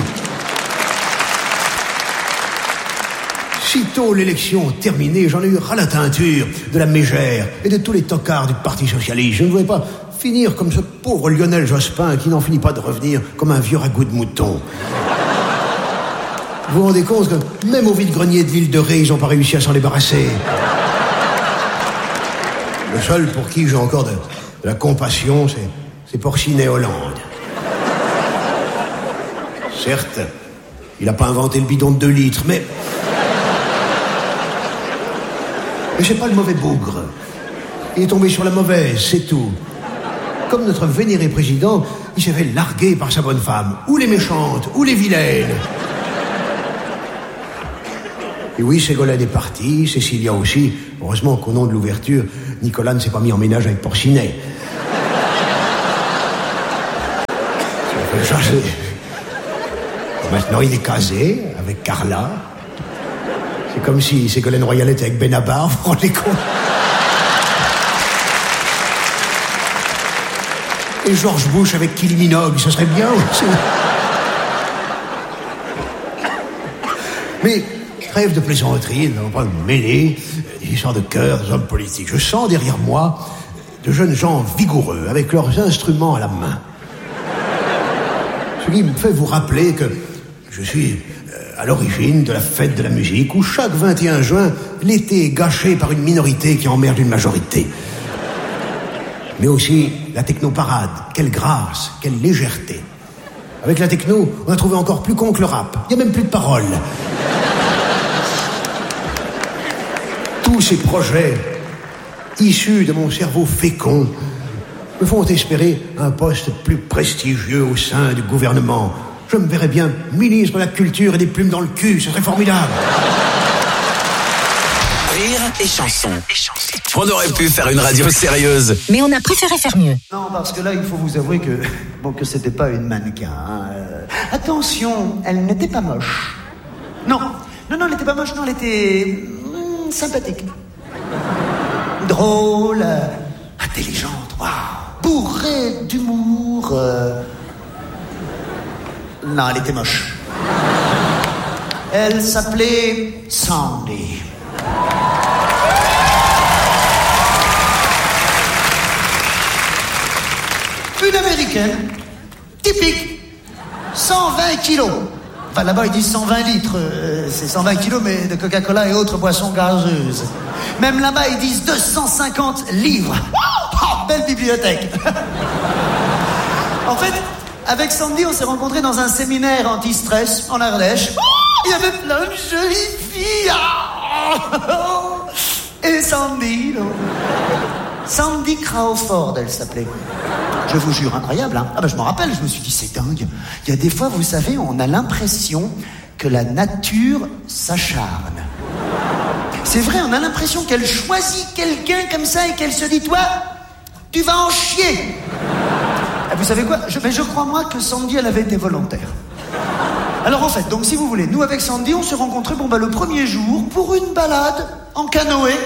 sitôt l'élection terminée, j'en ai eu ras la teinture de la mégère et de tous les tocards du Parti Socialiste. Je ne voulais pas finir comme ce pauvre Lionel Jospin qui n'en finit pas de revenir comme un vieux ragoût de mouton. Vous vous rendez compte que même au vide-grenier de l'île de Ré, ils n'ont pas réussi à s'en débarrasser. Le seul pour qui j'ai encore de la compassion, c'est Porcinet Hollande. Certes, il n'a pas inventé le bidon de 2 litres, mais c'est pas le mauvais bougre. Il est tombé sur la mauvaise, c'est tout. Comme notre vénéré président, il s'est fait larguer par sa bonne femme. Ou les méchantes, ou les vilaines. Et oui, Ségolène est partie, Cécilia aussi. Heureusement qu'au nom de l'ouverture, Nicolas ne s'est pas mis en ménage avec Porcinet. Ça fait changer. Maintenant, il est casé avec Carla. C'est comme si Ségolène Royal était avec Benabar, vous vous rendez compte? Et George Bush avec Kylie Minogue, ce serait bien aussi. Mais trêve de plaisanterie, nous n'allons pas nous mêler des histoires de cœur des hommes politiques. Je sens derrière moi de jeunes gens vigoureux, avec leurs instruments à la main. Ce qui me fait vous rappeler que je suis à l'origine de la fête de la musique, où chaque 21 juin, l'été est gâché par une minorité qui emmerde une majorité. Mais aussi la technoparade. Quelle grâce, quelle légèreté. Avec la techno, on a trouvé encore plus con que le rap. Il n'y a même plus de paroles. Tous ces projets, issus de mon cerveau fécond, me font espérer un poste plus prestigieux au sein du gouvernement. Je me verrais bien ministre de la Culture et des plumes dans le cul, ce serait formidable. Rire et chanson. On aurait pu faire une radio sérieuse. Mais on a préféré faire mieux. Non, parce que là, il faut vous avouer que c'était pas une mannequin. Attention, elle n'était pas moche. Non, elle n'était pas moche, non, elle était sympathique. Drôle, intelligente, waouh, bourrée d'humour. Non, elle était moche. Elle s'appelait Sandy. Une américaine, typique, 120 kilos. Enfin, là-bas, ils disent 120 litres. C'est 120 kilos, mais de Coca-Cola et autres boissons gazeuses. Même là-bas, ils disent 250 livres. Oh, belle bibliothèque. En fait, avec Sandy, on s'est rencontrés dans un séminaire anti-stress en Ardèche. Oh, il y avait plein de jolies filles. Oh, et Sandy, non. Sandy Crawford, elle s'appelait. Je vous jure, incroyable, hein. Ah ben je m'en rappelle, je me suis dit, c'est dingue. Il y a des fois, vous savez, on a l'impression que la nature s'acharne. C'est vrai, on a l'impression qu'elle choisit quelqu'un comme ça et qu'elle se dit, toi, tu vas en chier. Et vous savez quoi, je crois, moi, que Sandy, elle avait été volontaire. Alors en fait, donc si vous voulez, nous avec Sandy, on s'est rencontrés, le premier jour, pour une balade en canoë.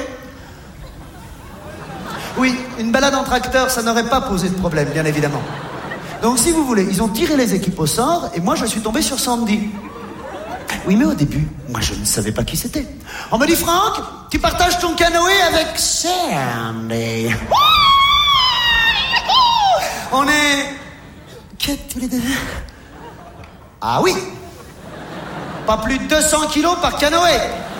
Oui, une balade en tracteur, ça n'aurait pas posé de problème, bien évidemment. Donc, si vous voulez, ils ont tiré les équipes au sort, et moi, je suis tombé sur Sandy. Oui, mais au début, moi, je ne savais pas qui c'était. On me dit, Franck, tu partages ton canoë avec Sandy. On est... Qu'est-ce tous les deux? Ah oui. Pas plus de 200 kilos par canoë.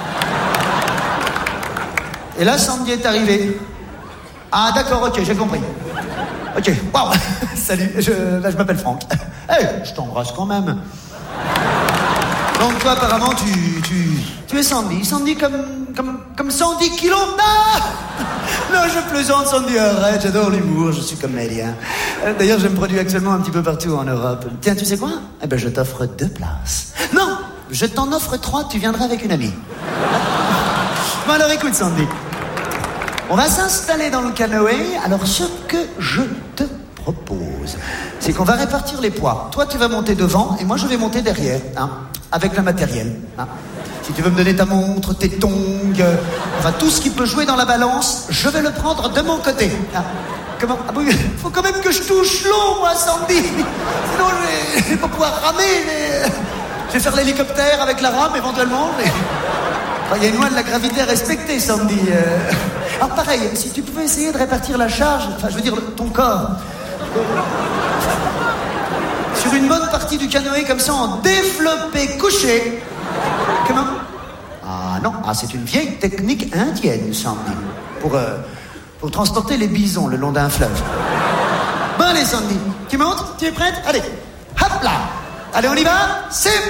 Et là, Sandy est arrivée. Ah d'accord, ok, j'ai compris. Ok, waouh. Salut, je m'appelle Franck. Hey, je t'embrasse quand même. Donc toi apparemment tu es Sandy. Sandy comme 110 kilos. Non, je plaisante, Sandy, arrête, j'adore l'humour, je suis comédien. D'ailleurs, je me produis actuellement un petit peu partout en Europe. Tiens, tu sais quoi? Eh ben je t'offre 2 places. Non, je t'en offre 3, tu viendras avec une amie. Bon alors écoute Sandy. On va s'installer dans le canoë. Alors, ce que je te propose, c'est qu'on va répartir les poids. Toi, tu vas monter devant et moi, je vais monter derrière, hein, avec le matériel. Hein. Si tu veux me donner ta montre, tes tongs, enfin, tout ce qui peut jouer dans la balance, je vais le prendre de mon côté. Hein. Comment? Ah oui, faut quand même que je touche l'eau, moi, Sandy. Sinon, je vais pas pouvoir ramer. Je vais faire l'hélicoptère avec la rame, éventuellement. Il y a une loi de la gravité à respecter, Sandy. Alors pareil, si tu pouvais essayer de répartir la charge, enfin je veux dire ton corps, sur une bonne partie du canoë comme ça en développé couché. Comment? Ah non, c'est une vieille technique indienne, Sandy, pour transporter les bisons le long d'un fleuve. Bon allez Sandy, tu montes? Tu es prête? Allez, hop là. Allez on y va? C'est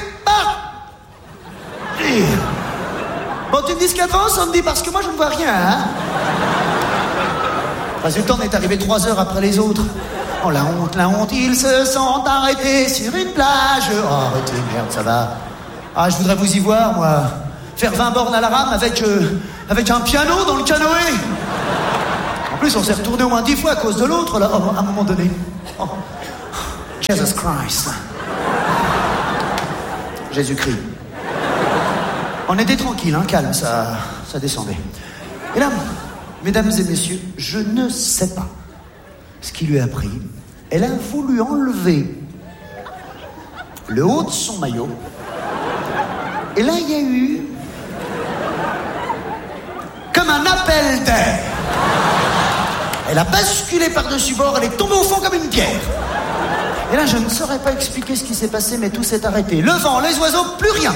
parti. Bon, tu me dis ce qu'avance, Sandy, parce que moi, je ne vois rien, hein. Résultat, on est arrivé 3 heures après les autres. Oh, la honte, ils se sont arrêtés sur une plage. Oh, arrêtez, merde, ça va. Ah, je voudrais vous y voir, moi. Faire 20 bornes à la rame avec un piano dans le canoë. En plus, on s'est retourné au moins 10 fois à cause de l'autre, là, à un moment donné. Oh. Jesus Christ. Jésus-Christ. On était tranquille, hein, calme, ça descendait. Et là, mesdames et messieurs, je ne sais pas ce qui lui a pris. Elle a voulu enlever le haut de son maillot. Et là, il y a eu comme un appel d'air. Elle a basculé par-dessus bord, elle est tombée au fond comme une pierre. Et là, je ne saurais pas expliquer ce qui s'est passé, mais tout s'est arrêté. Le vent, les oiseaux, plus rien.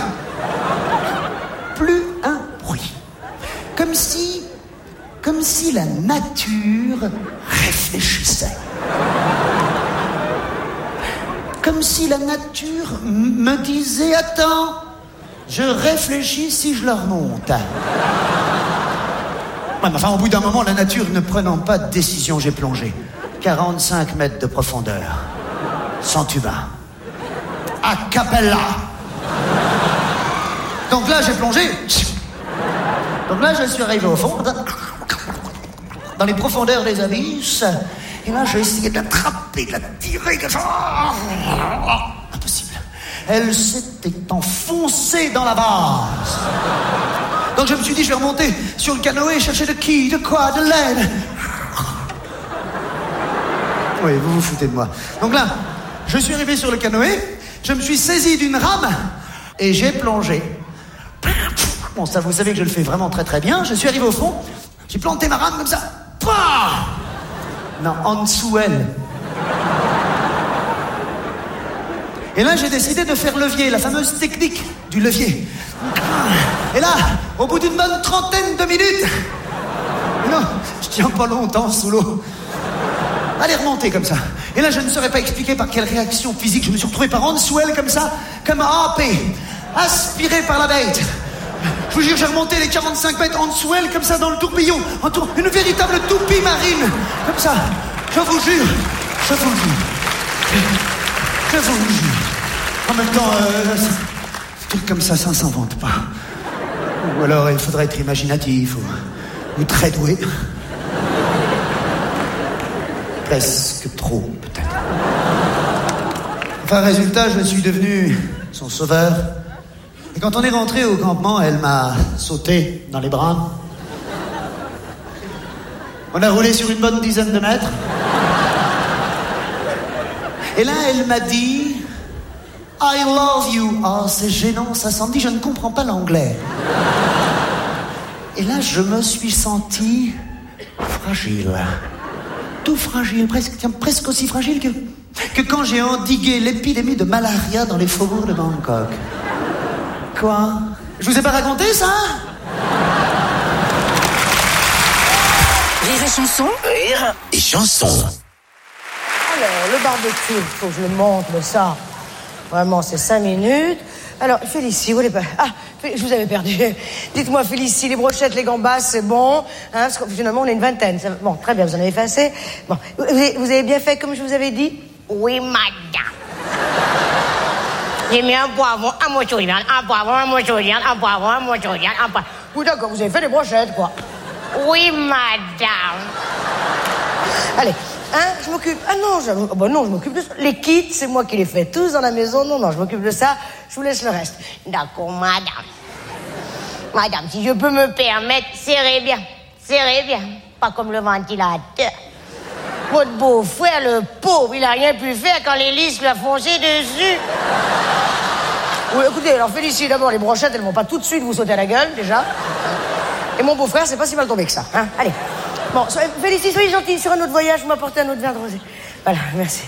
Plus un bruit. Comme si la nature réfléchissait. Comme si la nature me disait, attends, je réfléchis si je la remonte. Ouais, mais enfin, au bout d'un moment, la nature ne prenant pas de décision, j'ai plongé. 45 mètres de profondeur. Sans tuba. A cappella. Donc là, j'ai plongé. Donc là, je suis arrivé au fond. Dans les profondeurs des abysses. Et là, j'ai essayé de l'attraper, de la tirer. Impossible. Elle s'était enfoncée dans la base. Donc je me suis dit, je vais remonter sur le canoë, chercher de qui, de quoi, de l'aide. Oui, vous vous foutez de moi. Donc là, je suis arrivé sur le canoë, je me suis saisi d'une rame et j'ai plongé. Bon, ça, vous savez que je le fais vraiment très très bien. Je suis arrivé au fond, j'ai planté ma rame comme ça. Pah! Non, en dessous elle. Et là, j'ai décidé de faire levier, la fameuse technique du levier. Et là, au bout d'une bonne trentaine de minutes, non, je tiens pas longtemps sous l'eau. Allez, remonter comme ça. Et là, je ne saurais pas expliquer par quelle réaction physique je me suis retrouvé par en dessous elle comme ça, comme happé, aspiré par la bête. Je vous jure, j'ai remonté les 45 mètres en dessous elle comme ça dans le tourbillon, une véritable toupie marine, comme ça. Je vous jure, je vous jure, je vous jure. En même temps, des trucs comme ça s'invente pas. Ou alors, il faudrait être imaginatif ou très doué. Presque trop, peut-être. Enfin, résultat, je suis devenu son sauveur. Et quand on est rentré au campement, elle m'a sauté dans les bras. On a roulé sur une bonne dizaine de mètres. Et là, elle m'a dit « I love you ». Oh, c'est gênant, ça s'en dit, je ne comprends pas l'anglais. Et là, je me suis senti fragile. Tout fragile, presque aussi fragile que quand j'ai endigué l'épidémie de malaria dans les faubourgs de Bangkok. Quoi? Je vous ai pas raconté ça? Rire et chanson. Rire et chanson. Alors, le barbecue, il faut que je le monte, mais ça, vraiment, c'est 5 minutes. Alors, Félicie, où elle est pas... Ah, je vous avais perdu. Dites-moi, Félicie, les brochettes, les gambas, c'est bon, hein, parce que finalement, on est une vingtaine. Bon, très bien, vous en avez fait assez. Bon, vous avez bien fait comme je vous avais dit? Oui, madame. J'ai mis un poivron, un morceau de viande, un poivron, un morceau de viande, un poivron, un morceau de viande, un poivron. Oui, d'accord, vous avez fait des brochettes, quoi. Oui, madame. Allez, hein, je m'occupe... Ah non, non, je m'occupe de ça. Les kits, c'est moi qui les fais tous dans la maison. Non, je m'occupe de ça. Je vous laisse le reste. D'accord, madame. Madame, si je peux me permettre, serrez bien. Serrez bien. Pas comme le ventilateur. Votre beau-frère, le pauvre, il a rien pu faire quand l'hélice lui a foncé dessus. Oui, écoutez, alors Félicie, d'abord, les brochettes, elles vont pas tout de suite vous sauter à la gueule, déjà. Et mon beau-frère, c'est pas si mal tombé que ça, hein. Allez. Bon, Félicie, soyez gentille, sur un autre voyage, vous m'apportez un autre verre de rosé. Voilà, merci.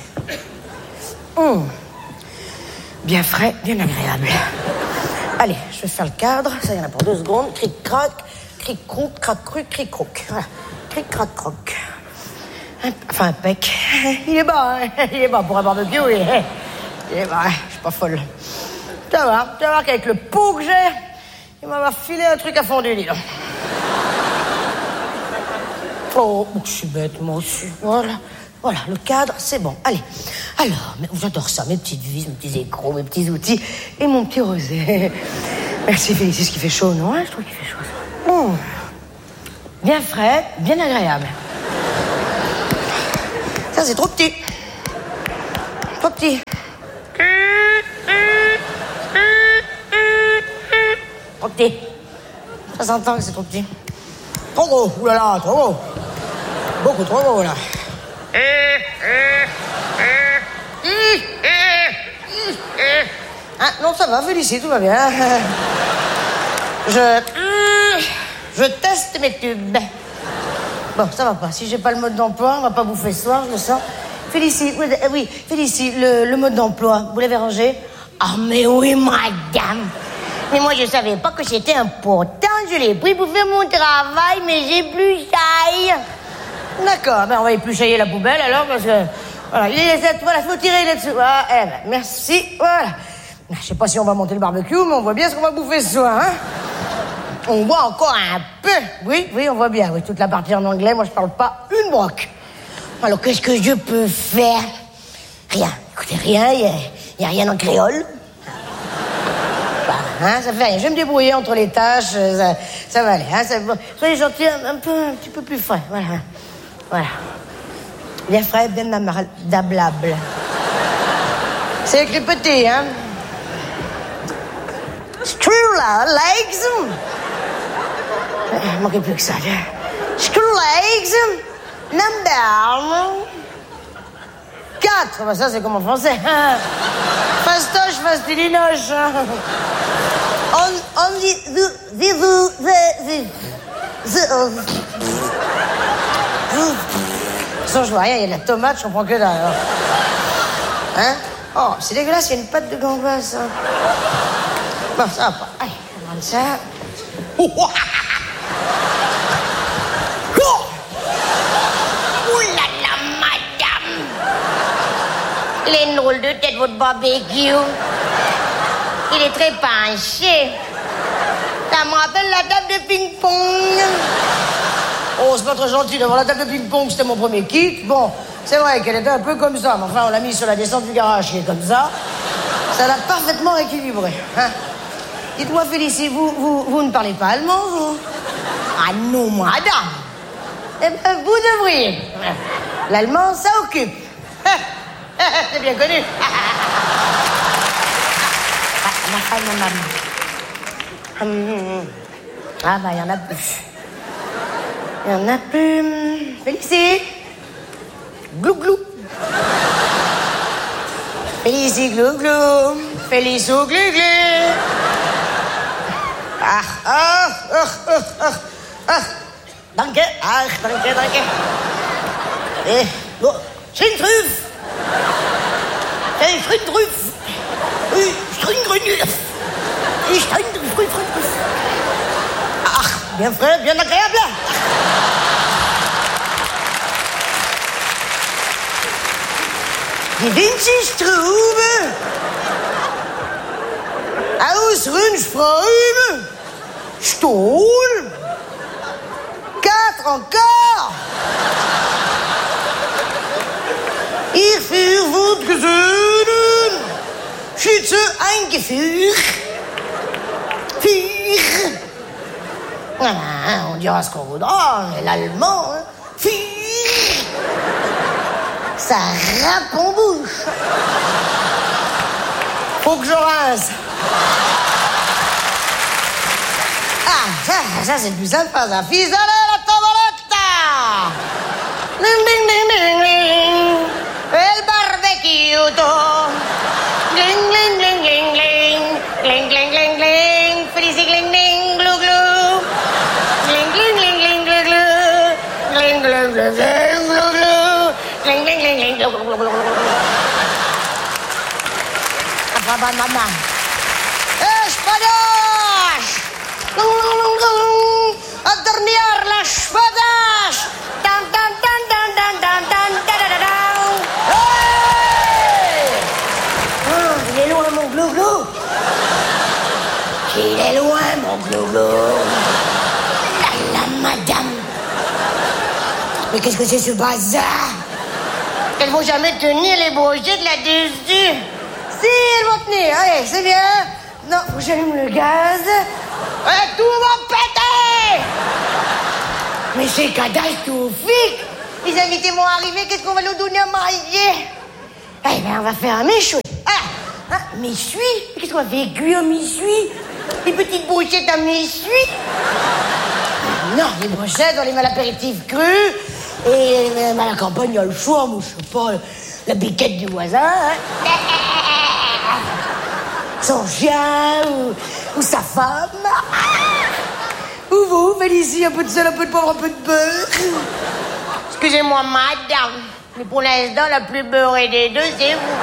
Bien frais, bien agréable. Allez, je vais faire le cadre, ça y en a pour 2 secondes. Cric-crac, cric-croc, crac-cruc, cric-croc. Voilà, cric-crac-croc. Enfin, impec. Il est bas, hein. Il est bas pour un barbecue, il est bas, je suis pas folle. Tu vas voir qu'avec le pot que j'ai, il m'a filé un truc à fondu, dis donc. Oh, je suis bête, moi aussi. Voilà, le cadre, c'est bon. Allez, alors, j'adore ça, mes petites vis, mes petits écrous, mes petits outils et mon petit rosé. Merci Félicie, ce qui fait chaud, non? Je trouve qu'il fait chaud. Bon. Bien frais, bien agréable. Ça, c'est trop petit. Trop petit. Trop petit. Ça s'entend que c'est trop petit. Trop gros, oulala, trop gros. Beaucoup trop gros, là. Ah, non, ça va, Félicie, tout va bien. Je teste mes tubes. Bon, ça va pas. Si j'ai pas le mode d'emploi, on va pas bouffer ce soir, je le sens. Félicie, oui, Félicie, le mode d'emploi, vous l'avez rangé? Ah, mais oui, madame. Mais moi, je savais pas que c'était important. Je l'ai pris pour faire mon travail, mais j'ai plus chaille. D'accord, ben on va éplucher la poubelle alors, parce que... Voilà, voilà, faut tirer là-dessus. Ah, eh ben, merci, voilà. Je sais pas si on va monter le barbecue, mais on voit bien ce qu'on va bouffer ce soir, hein. On voit encore un peu. Oui, on voit bien. Oui, toute la partie en anglais, moi je parle pas une broque. Alors qu'est-ce que je peux faire? Rien. Écoutez, rien, il y a rien en créole. Bah, hein, ça fait rien. Je vais me débrouiller entre les tâches, ça va aller. Hein, soyez gentils, un petit peu plus frais. Voilà. Bien frais, bien dablable. C'est écrit petit, hein. Screw legs. Il manquait plus que ça. Screw legs. Number 4. Bah ça, c'est comme en français. Fastoche, fastidinoche. On dit... Je vois rien, il y a de la tomate, je comprends que dalle. Hein? Oh, c'est dégueulasse, il y a une pâte de gambasse. Hein. Bon, ça va pas. Allez, on va prendre ça. Oh là là, madame! Il est une drôle de tête, votre barbecue. Il est très penché. Ça me rappelle la table de ping-pong. Oh, c'est pas très gentil d'avoir la table de ping-pong, c'était mon premier kit. Bon, c'est vrai qu'elle était un peu comme ça, mais enfin, on l'a mis sur la descente du garage qui est comme ça. Ça l'a parfaitement équilibré. Hein? Dites-moi, Félicie, vous ne parlez pas allemand, vous? Ah non, madame. Eh bien, vous devriez. L'allemand, ça occupe. C'est bien connu. Ah, bah, il y en a plus. Il y en a plus. Félicie. Glou glou. Félicie glou glou. Félicie glou glou. Danke. Danke. Bon, c'est une truffe. C'est une truffe. Oui, c'est une truffe. Ah, bien frais, bien agréable. Die Winzerstrube. Aus Rundströme. Stuhl. 4 encore. Ich für votre Gesöhnen. Schütze eingeführt. Ah, on dira ce qu'on voudra, mais l'allemand, hein, ça râpe en bouche. Faut que je rince. Ah, ça c'est plus sympa, ça. Fisale la tavoletta. Ding, ding, ding, ding, ding. El barbecue. Gling, gling, gling, gling, gling. Gling, gling, gling, gling. Félicie, gling, gling, glou, glou. Gling, gling, gling, gling, glou, glou. Gling, glou, glou, gling, glou, glou. Gling, gling, gling, gling, glou, glou, glou, glou. Papa, maman. Espadas! A tornear las espadas! Tan, tan, tan, tan, tan, tan, tan, tan, tan, tan. Hey! Oh, il est loin, mon glou-glou. Il est loin, mon glou-glou. La madame. Mais qu'est-ce que c'est ce bazar? Elles vont jamais tenir les brochettes là-dessus. Si, elles vont tenir. Allez, c'est bien. Non, j'allume le gaz. Et tout va péter! Mais c'est catastrophique! Les invités vont arriver, qu'est-ce qu'on va nous donner à manger? Eh bien, on va faire un méchoui. Ah, méchoui? Qu'est-ce qu'on va faire cuire un méchoui? Des petites brochettes à méchoui? Non, les brochettes, on les met à l'apéritif cru. Et à la campagne, il y a le choix, moi, je sais pas, la biquette du voisin. Hein? Son chien ou sa femme. Ou vous, Félicie, un peu de sel, un peu de poivre, un peu de beurre. Excusez-moi, madame, mais pour l'instant, la plus beurrée des deux, c'est vous.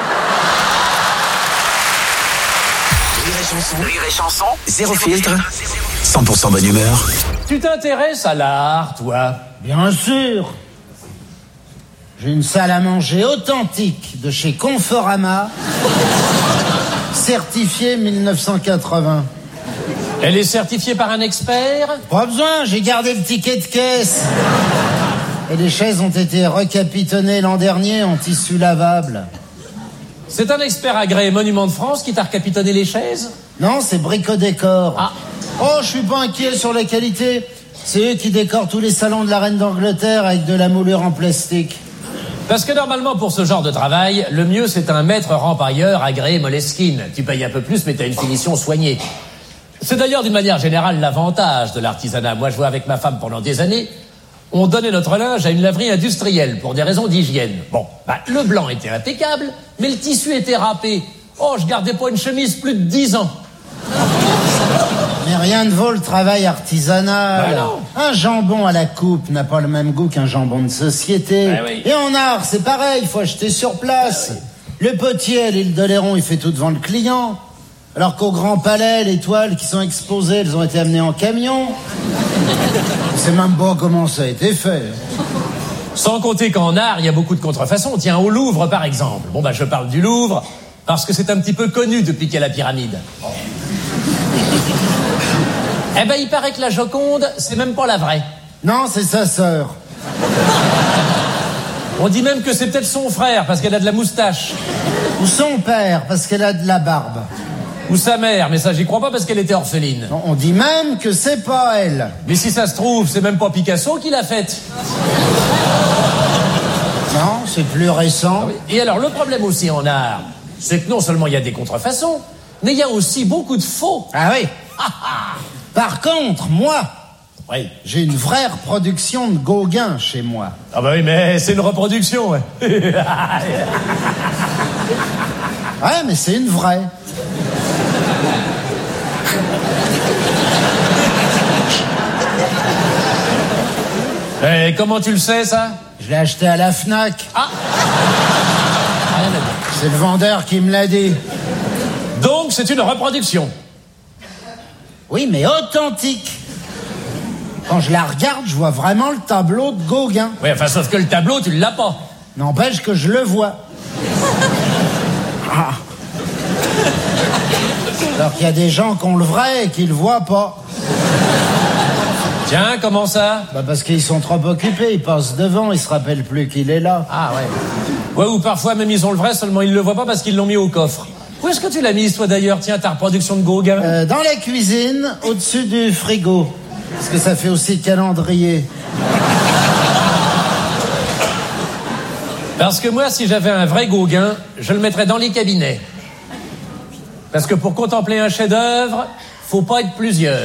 Rire et chanson, zéro filtre, 100% bonne humeur. Tu t'intéresses à l'art, toi? Bien sûr. J'ai une salle à manger authentique de chez Conforama, certifiée 1980. Elle est certifiée par un expert? Pas besoin, j'ai gardé le ticket de caisse. Et les chaises ont été recapitonnées l'an dernier en tissu lavable. C'est un expert agréé Monument de France qui t'a recapitonné les chaises? Non, c'est Brico-Décor. Ah. Oh, je suis pas inquiet sur la qualité. C'est eux qui décorent tous les salons de la reine d'Angleterre avec de la moulure en plastique. Parce que normalement, pour ce genre de travail, le mieux c'est un maître rempailleur agréé Moleskine. Tu payes un peu plus, mais t'as une finition soignée. C'est d'ailleurs d'une manière générale l'avantage de l'artisanat. Moi, je vois avec ma femme pendant des années, on donnait notre linge à une laverie industrielle pour des raisons d'hygiène. Bon, le blanc était impeccable, mais le tissu était râpé. Oh, je gardais pas une chemise plus de 10 ans. Mais rien ne vaut le travail artisanal. Un jambon à la coupe n'a pas le même goût qu'un jambon de société. Oui. Et en art, c'est pareil, il faut acheter sur place. Le potier à l'île d'Oléron, il fait tout devant le client. Alors qu'au Grand Palais, les toiles qui sont exposées, elles ont été amenées en camion. C'est même pas comment ça a été fait. Sans compter qu'en art, il y a beaucoup de contrefaçons. Tiens, au Louvre, par exemple. Bon, je parle du Louvre parce que c'est un petit peu connu depuis qu'il y a la pyramide. Eh ben, il paraît que la Joconde, c'est même pas la vraie. Non, c'est sa sœur. On dit même que c'est peut-être son frère parce qu'elle a de la moustache. Ou son père parce qu'elle a de la barbe. Ou sa mère, mais ça j'y crois pas parce qu'elle était orpheline. Non, on dit même que c'est pas elle. Mais si ça se trouve, c'est même pas Picasso qui l'a faite. Non, c'est plus récent. Et alors, le problème aussi en art, c'est que non seulement il y a des contrefaçons, mais il y a aussi beaucoup de faux. Ah oui. Par contre, moi, j'ai une vraie reproduction de Gauguin chez moi. Ah bah oui, mais c'est une reproduction, ouais. Ouais, mais c'est une vraie. Et comment tu le sais, ça? Je l'ai acheté à la Fnac. Ah. C'est le vendeur qui me l'a dit. Donc, c'est une reproduction? Oui, mais authentique. Quand je la regarde, je vois vraiment le tableau de Gauguin. Oui, enfin, sauf que le tableau, tu l'as pas. N'empêche que je le vois. Ah. Alors qu'il y a des gens qui ont le vrai et qui le voient pas. Tiens, comment ça? Parce qu'ils sont trop occupés, ils passent devant, ils se rappellent plus qu'il est là. Ah ouais. Ouais, ou parfois même ils ont le vrai, seulement ils le voient pas parce qu'ils l'ont mis au coffre. Où est-ce que tu l'as mise, toi, d'ailleurs? Tiens, ta reproduction de Gauguin. Dans la cuisine, au-dessus du frigo. Parce que ça fait aussi calendrier. Parce que moi, si j'avais un vrai Gauguin, je le mettrais dans les cabinets. Parce que pour contempler un chef-d'œuvre, faut pas être plusieurs.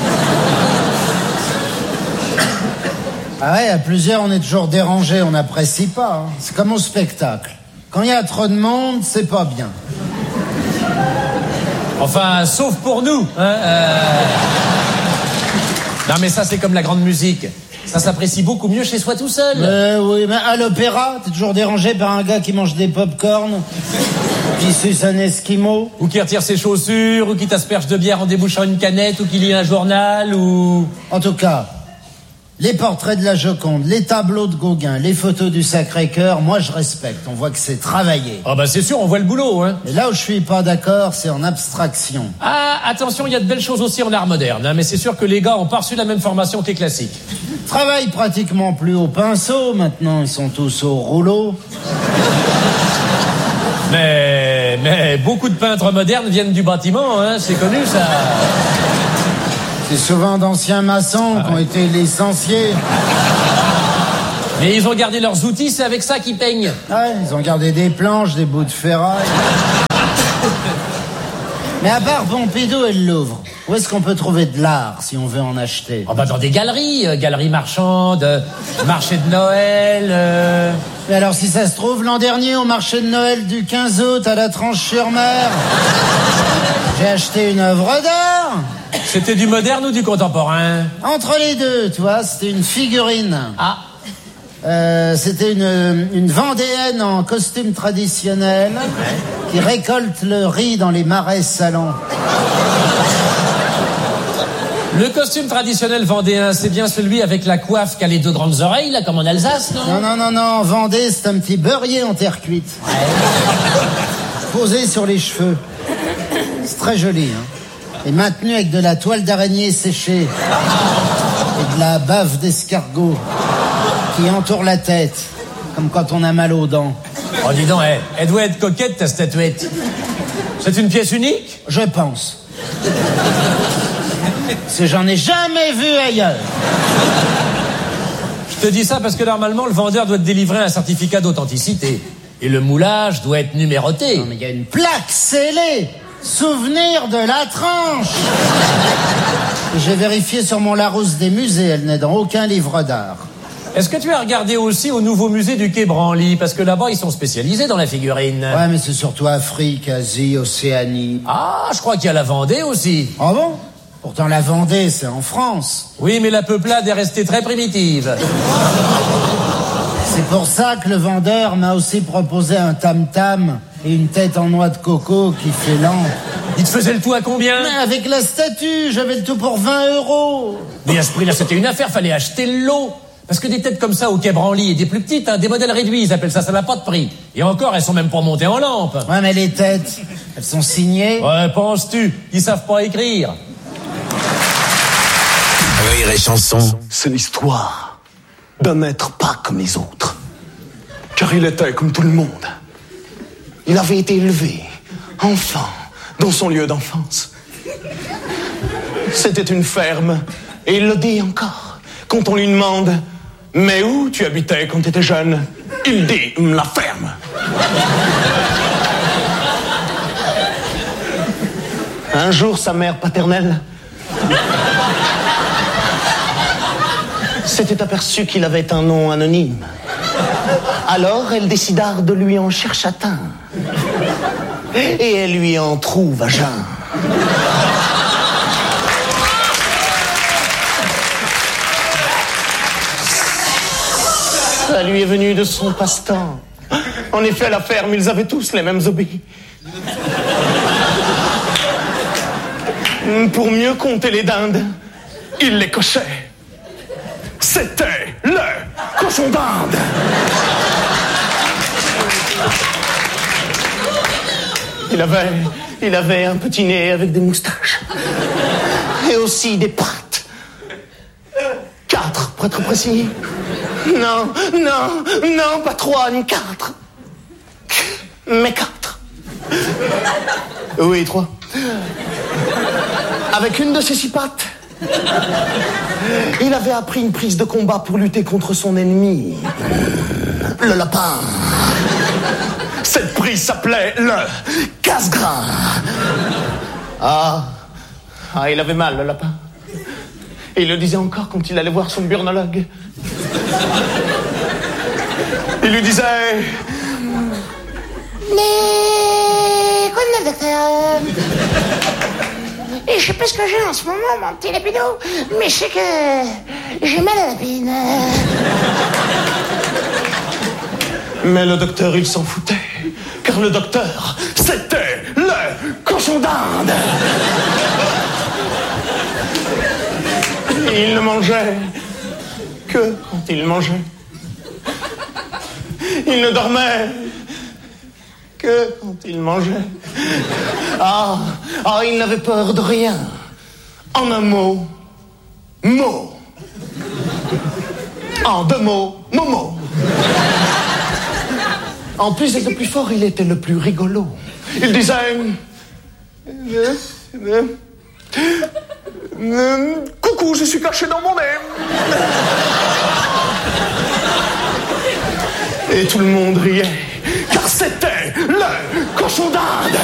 Ah ouais, à plusieurs, on est toujours dérangé, on n'apprécie pas. Hein. C'est comme au spectacle. Quand il y a trop de monde, c'est pas bien. Enfin, sauf pour nous. Hein, Non, mais ça, c'est comme la grande musique. Ça s'apprécie beaucoup mieux chez soi tout seul. Oui, mais à l'opéra, t'es toujours dérangé par un gars qui mange des pop-corn, qui suce un esquimau. Ou qui retire ses chaussures, ou qui t'asperge de bière en débouchant une canette, ou qui lit un journal, ou... En tout cas, les portraits de la Joconde, les tableaux de Gauguin, les photos du Sacré-Cœur, moi je respecte. On voit que c'est travaillé. Ah bah c'est sûr, on voit le boulot, hein. Et là où je suis pas d'accord, c'est en abstraction. Ah, attention, il y a de belles choses aussi en art moderne, hein, mais c'est sûr que les gars ont pas reçu la même formation que les classiques. Travaillent pratiquement plus au pinceau, maintenant ils sont tous au rouleau. Mais beaucoup de peintres modernes viennent du bâtiment, hein, c'est connu ça. C'est souvent d'anciens maçons qui ont été licenciés. Mais ils ont gardé leurs outils, c'est avec ça qu'ils peignent. Ouais, ils ont gardé des planches, des bouts de ferraille. Mais à part Pompidou et le Louvre, où est-ce qu'on peut trouver de l'art si on veut en acheter? Oh bah dans des galeries, galeries marchandes, marché de Noël. Mais alors si ça se trouve, l'an dernier au marché de Noël du 15 août à la Tranche-sur-Mer, j'ai acheté une œuvre d'art. C'était du moderne ou du contemporain? Entre les deux, tu vois, c'était une figurine. Ah. C'était une Vendéenne en costume traditionnel qui récolte le riz dans les marais salants. Le costume traditionnel vendéen, c'est bien celui avec la coiffe qui a les deux grandes oreilles, là, comme en Alsace, non? Non, en Vendée, c'est un petit beurrier en terre cuite. Posé sur les cheveux. C'est très joli, hein. Et maintenu avec de la toile d'araignée séchée. Et de la bave d'escargot qui entoure la tête, comme quand on a mal aux dents. Oh, dis donc, elle doit être coquette, ta statuette. C'est une pièce unique? Je pense. Parce que j'en ai jamais vu ailleurs. Je te dis ça parce que normalement, le vendeur doit te délivrer un certificat d'authenticité. Et le moulage doit être numéroté. Non, mais il y a une plaque scellée. Souvenir de la tranche. J'ai vérifié sur mon Larousse des musées, elle n'est dans aucun livre d'art. Est-ce que tu as regardé aussi au nouveau musée du Quai Branly? Parce que là-bas, ils sont spécialisés dans la figurine. Ouais, mais c'est surtout Afrique, Asie, Océanie. Ah, je crois qu'il y a la Vendée aussi. Ah bon? Pourtant, la Vendée, c'est en France. Oui, mais la peuplade est restée très primitive. C'est pour ça que le vendeur m'a aussi proposé un tam-tam et une tête en noix de coco qui fait lampe. Il te faisait le tout à combien? Mais avec la statue, j'avais le tout pour 20 €. Mais à ce prix-là, c'était une affaire, fallait acheter le lot. Parce que des têtes comme ça au Quai Branly et des plus petites, hein, des modèles réduits, ils appellent ça, ça n'a pas de prix. Et encore, elles sont même pas montées en lampe. Ouais, mais les têtes, elles sont signées. Ouais, penses-tu? Ils savent pas écrire. Rire et chanson. C'est l'histoire d'un être pas comme les autres. Car il était comme tout le monde. Il avait été élevé, enfant, dans son lieu d'enfance. C'était une ferme, et il le dit encore. Quand on lui demande « Mais où tu habitais quand tu étais jeune ?» Il dit « La ferme ». Un jour, sa mère paternelle s'était aperçue qu'il avait un nom anonyme. Alors, elle décida de lui en chercher un. Et elle lui en trouve à jeun. Ça lui est venu de son passe-temps. En effet, à la ferme, ils avaient tous les mêmes hobbies. Pour mieux compter les dindes, il les cochait. C'était le cochon d'Inde. Il avait un petit nez avec des moustaches. Et aussi des pattes. 4, pour être précis. Non, pas 3 ni 4. Mais 4. Oui, 3. Avec une de ses 6 pattes, il avait appris une prise de combat pour lutter contre son ennemi, le lapin. Cette prise s'appelait le casse-grain. Ah, il avait mal, le lapin. Et il le disait encore quand il allait voir son burnologue. Il lui disait... Mais... Quoi de neuf, docteur? Et je sais pas ce que j'ai en ce moment, mon petit lapido, mais je sais que j'ai mal à la pine. Mais le docteur, il s'en foutait. Car le docteur, c'était le cochon d'Inde. Il ne mangeait que quand il mangeait. Il ne dormait que quand il mangeait. Il n'avait peur de rien. En un mot, mot. En 2 mots, Momo. En plus d'être le plus fort, il était le plus rigolo. Il disait... coucou, je suis caché dans mon nez. Et tout le monde riait, car c'était le cochon d'Inde.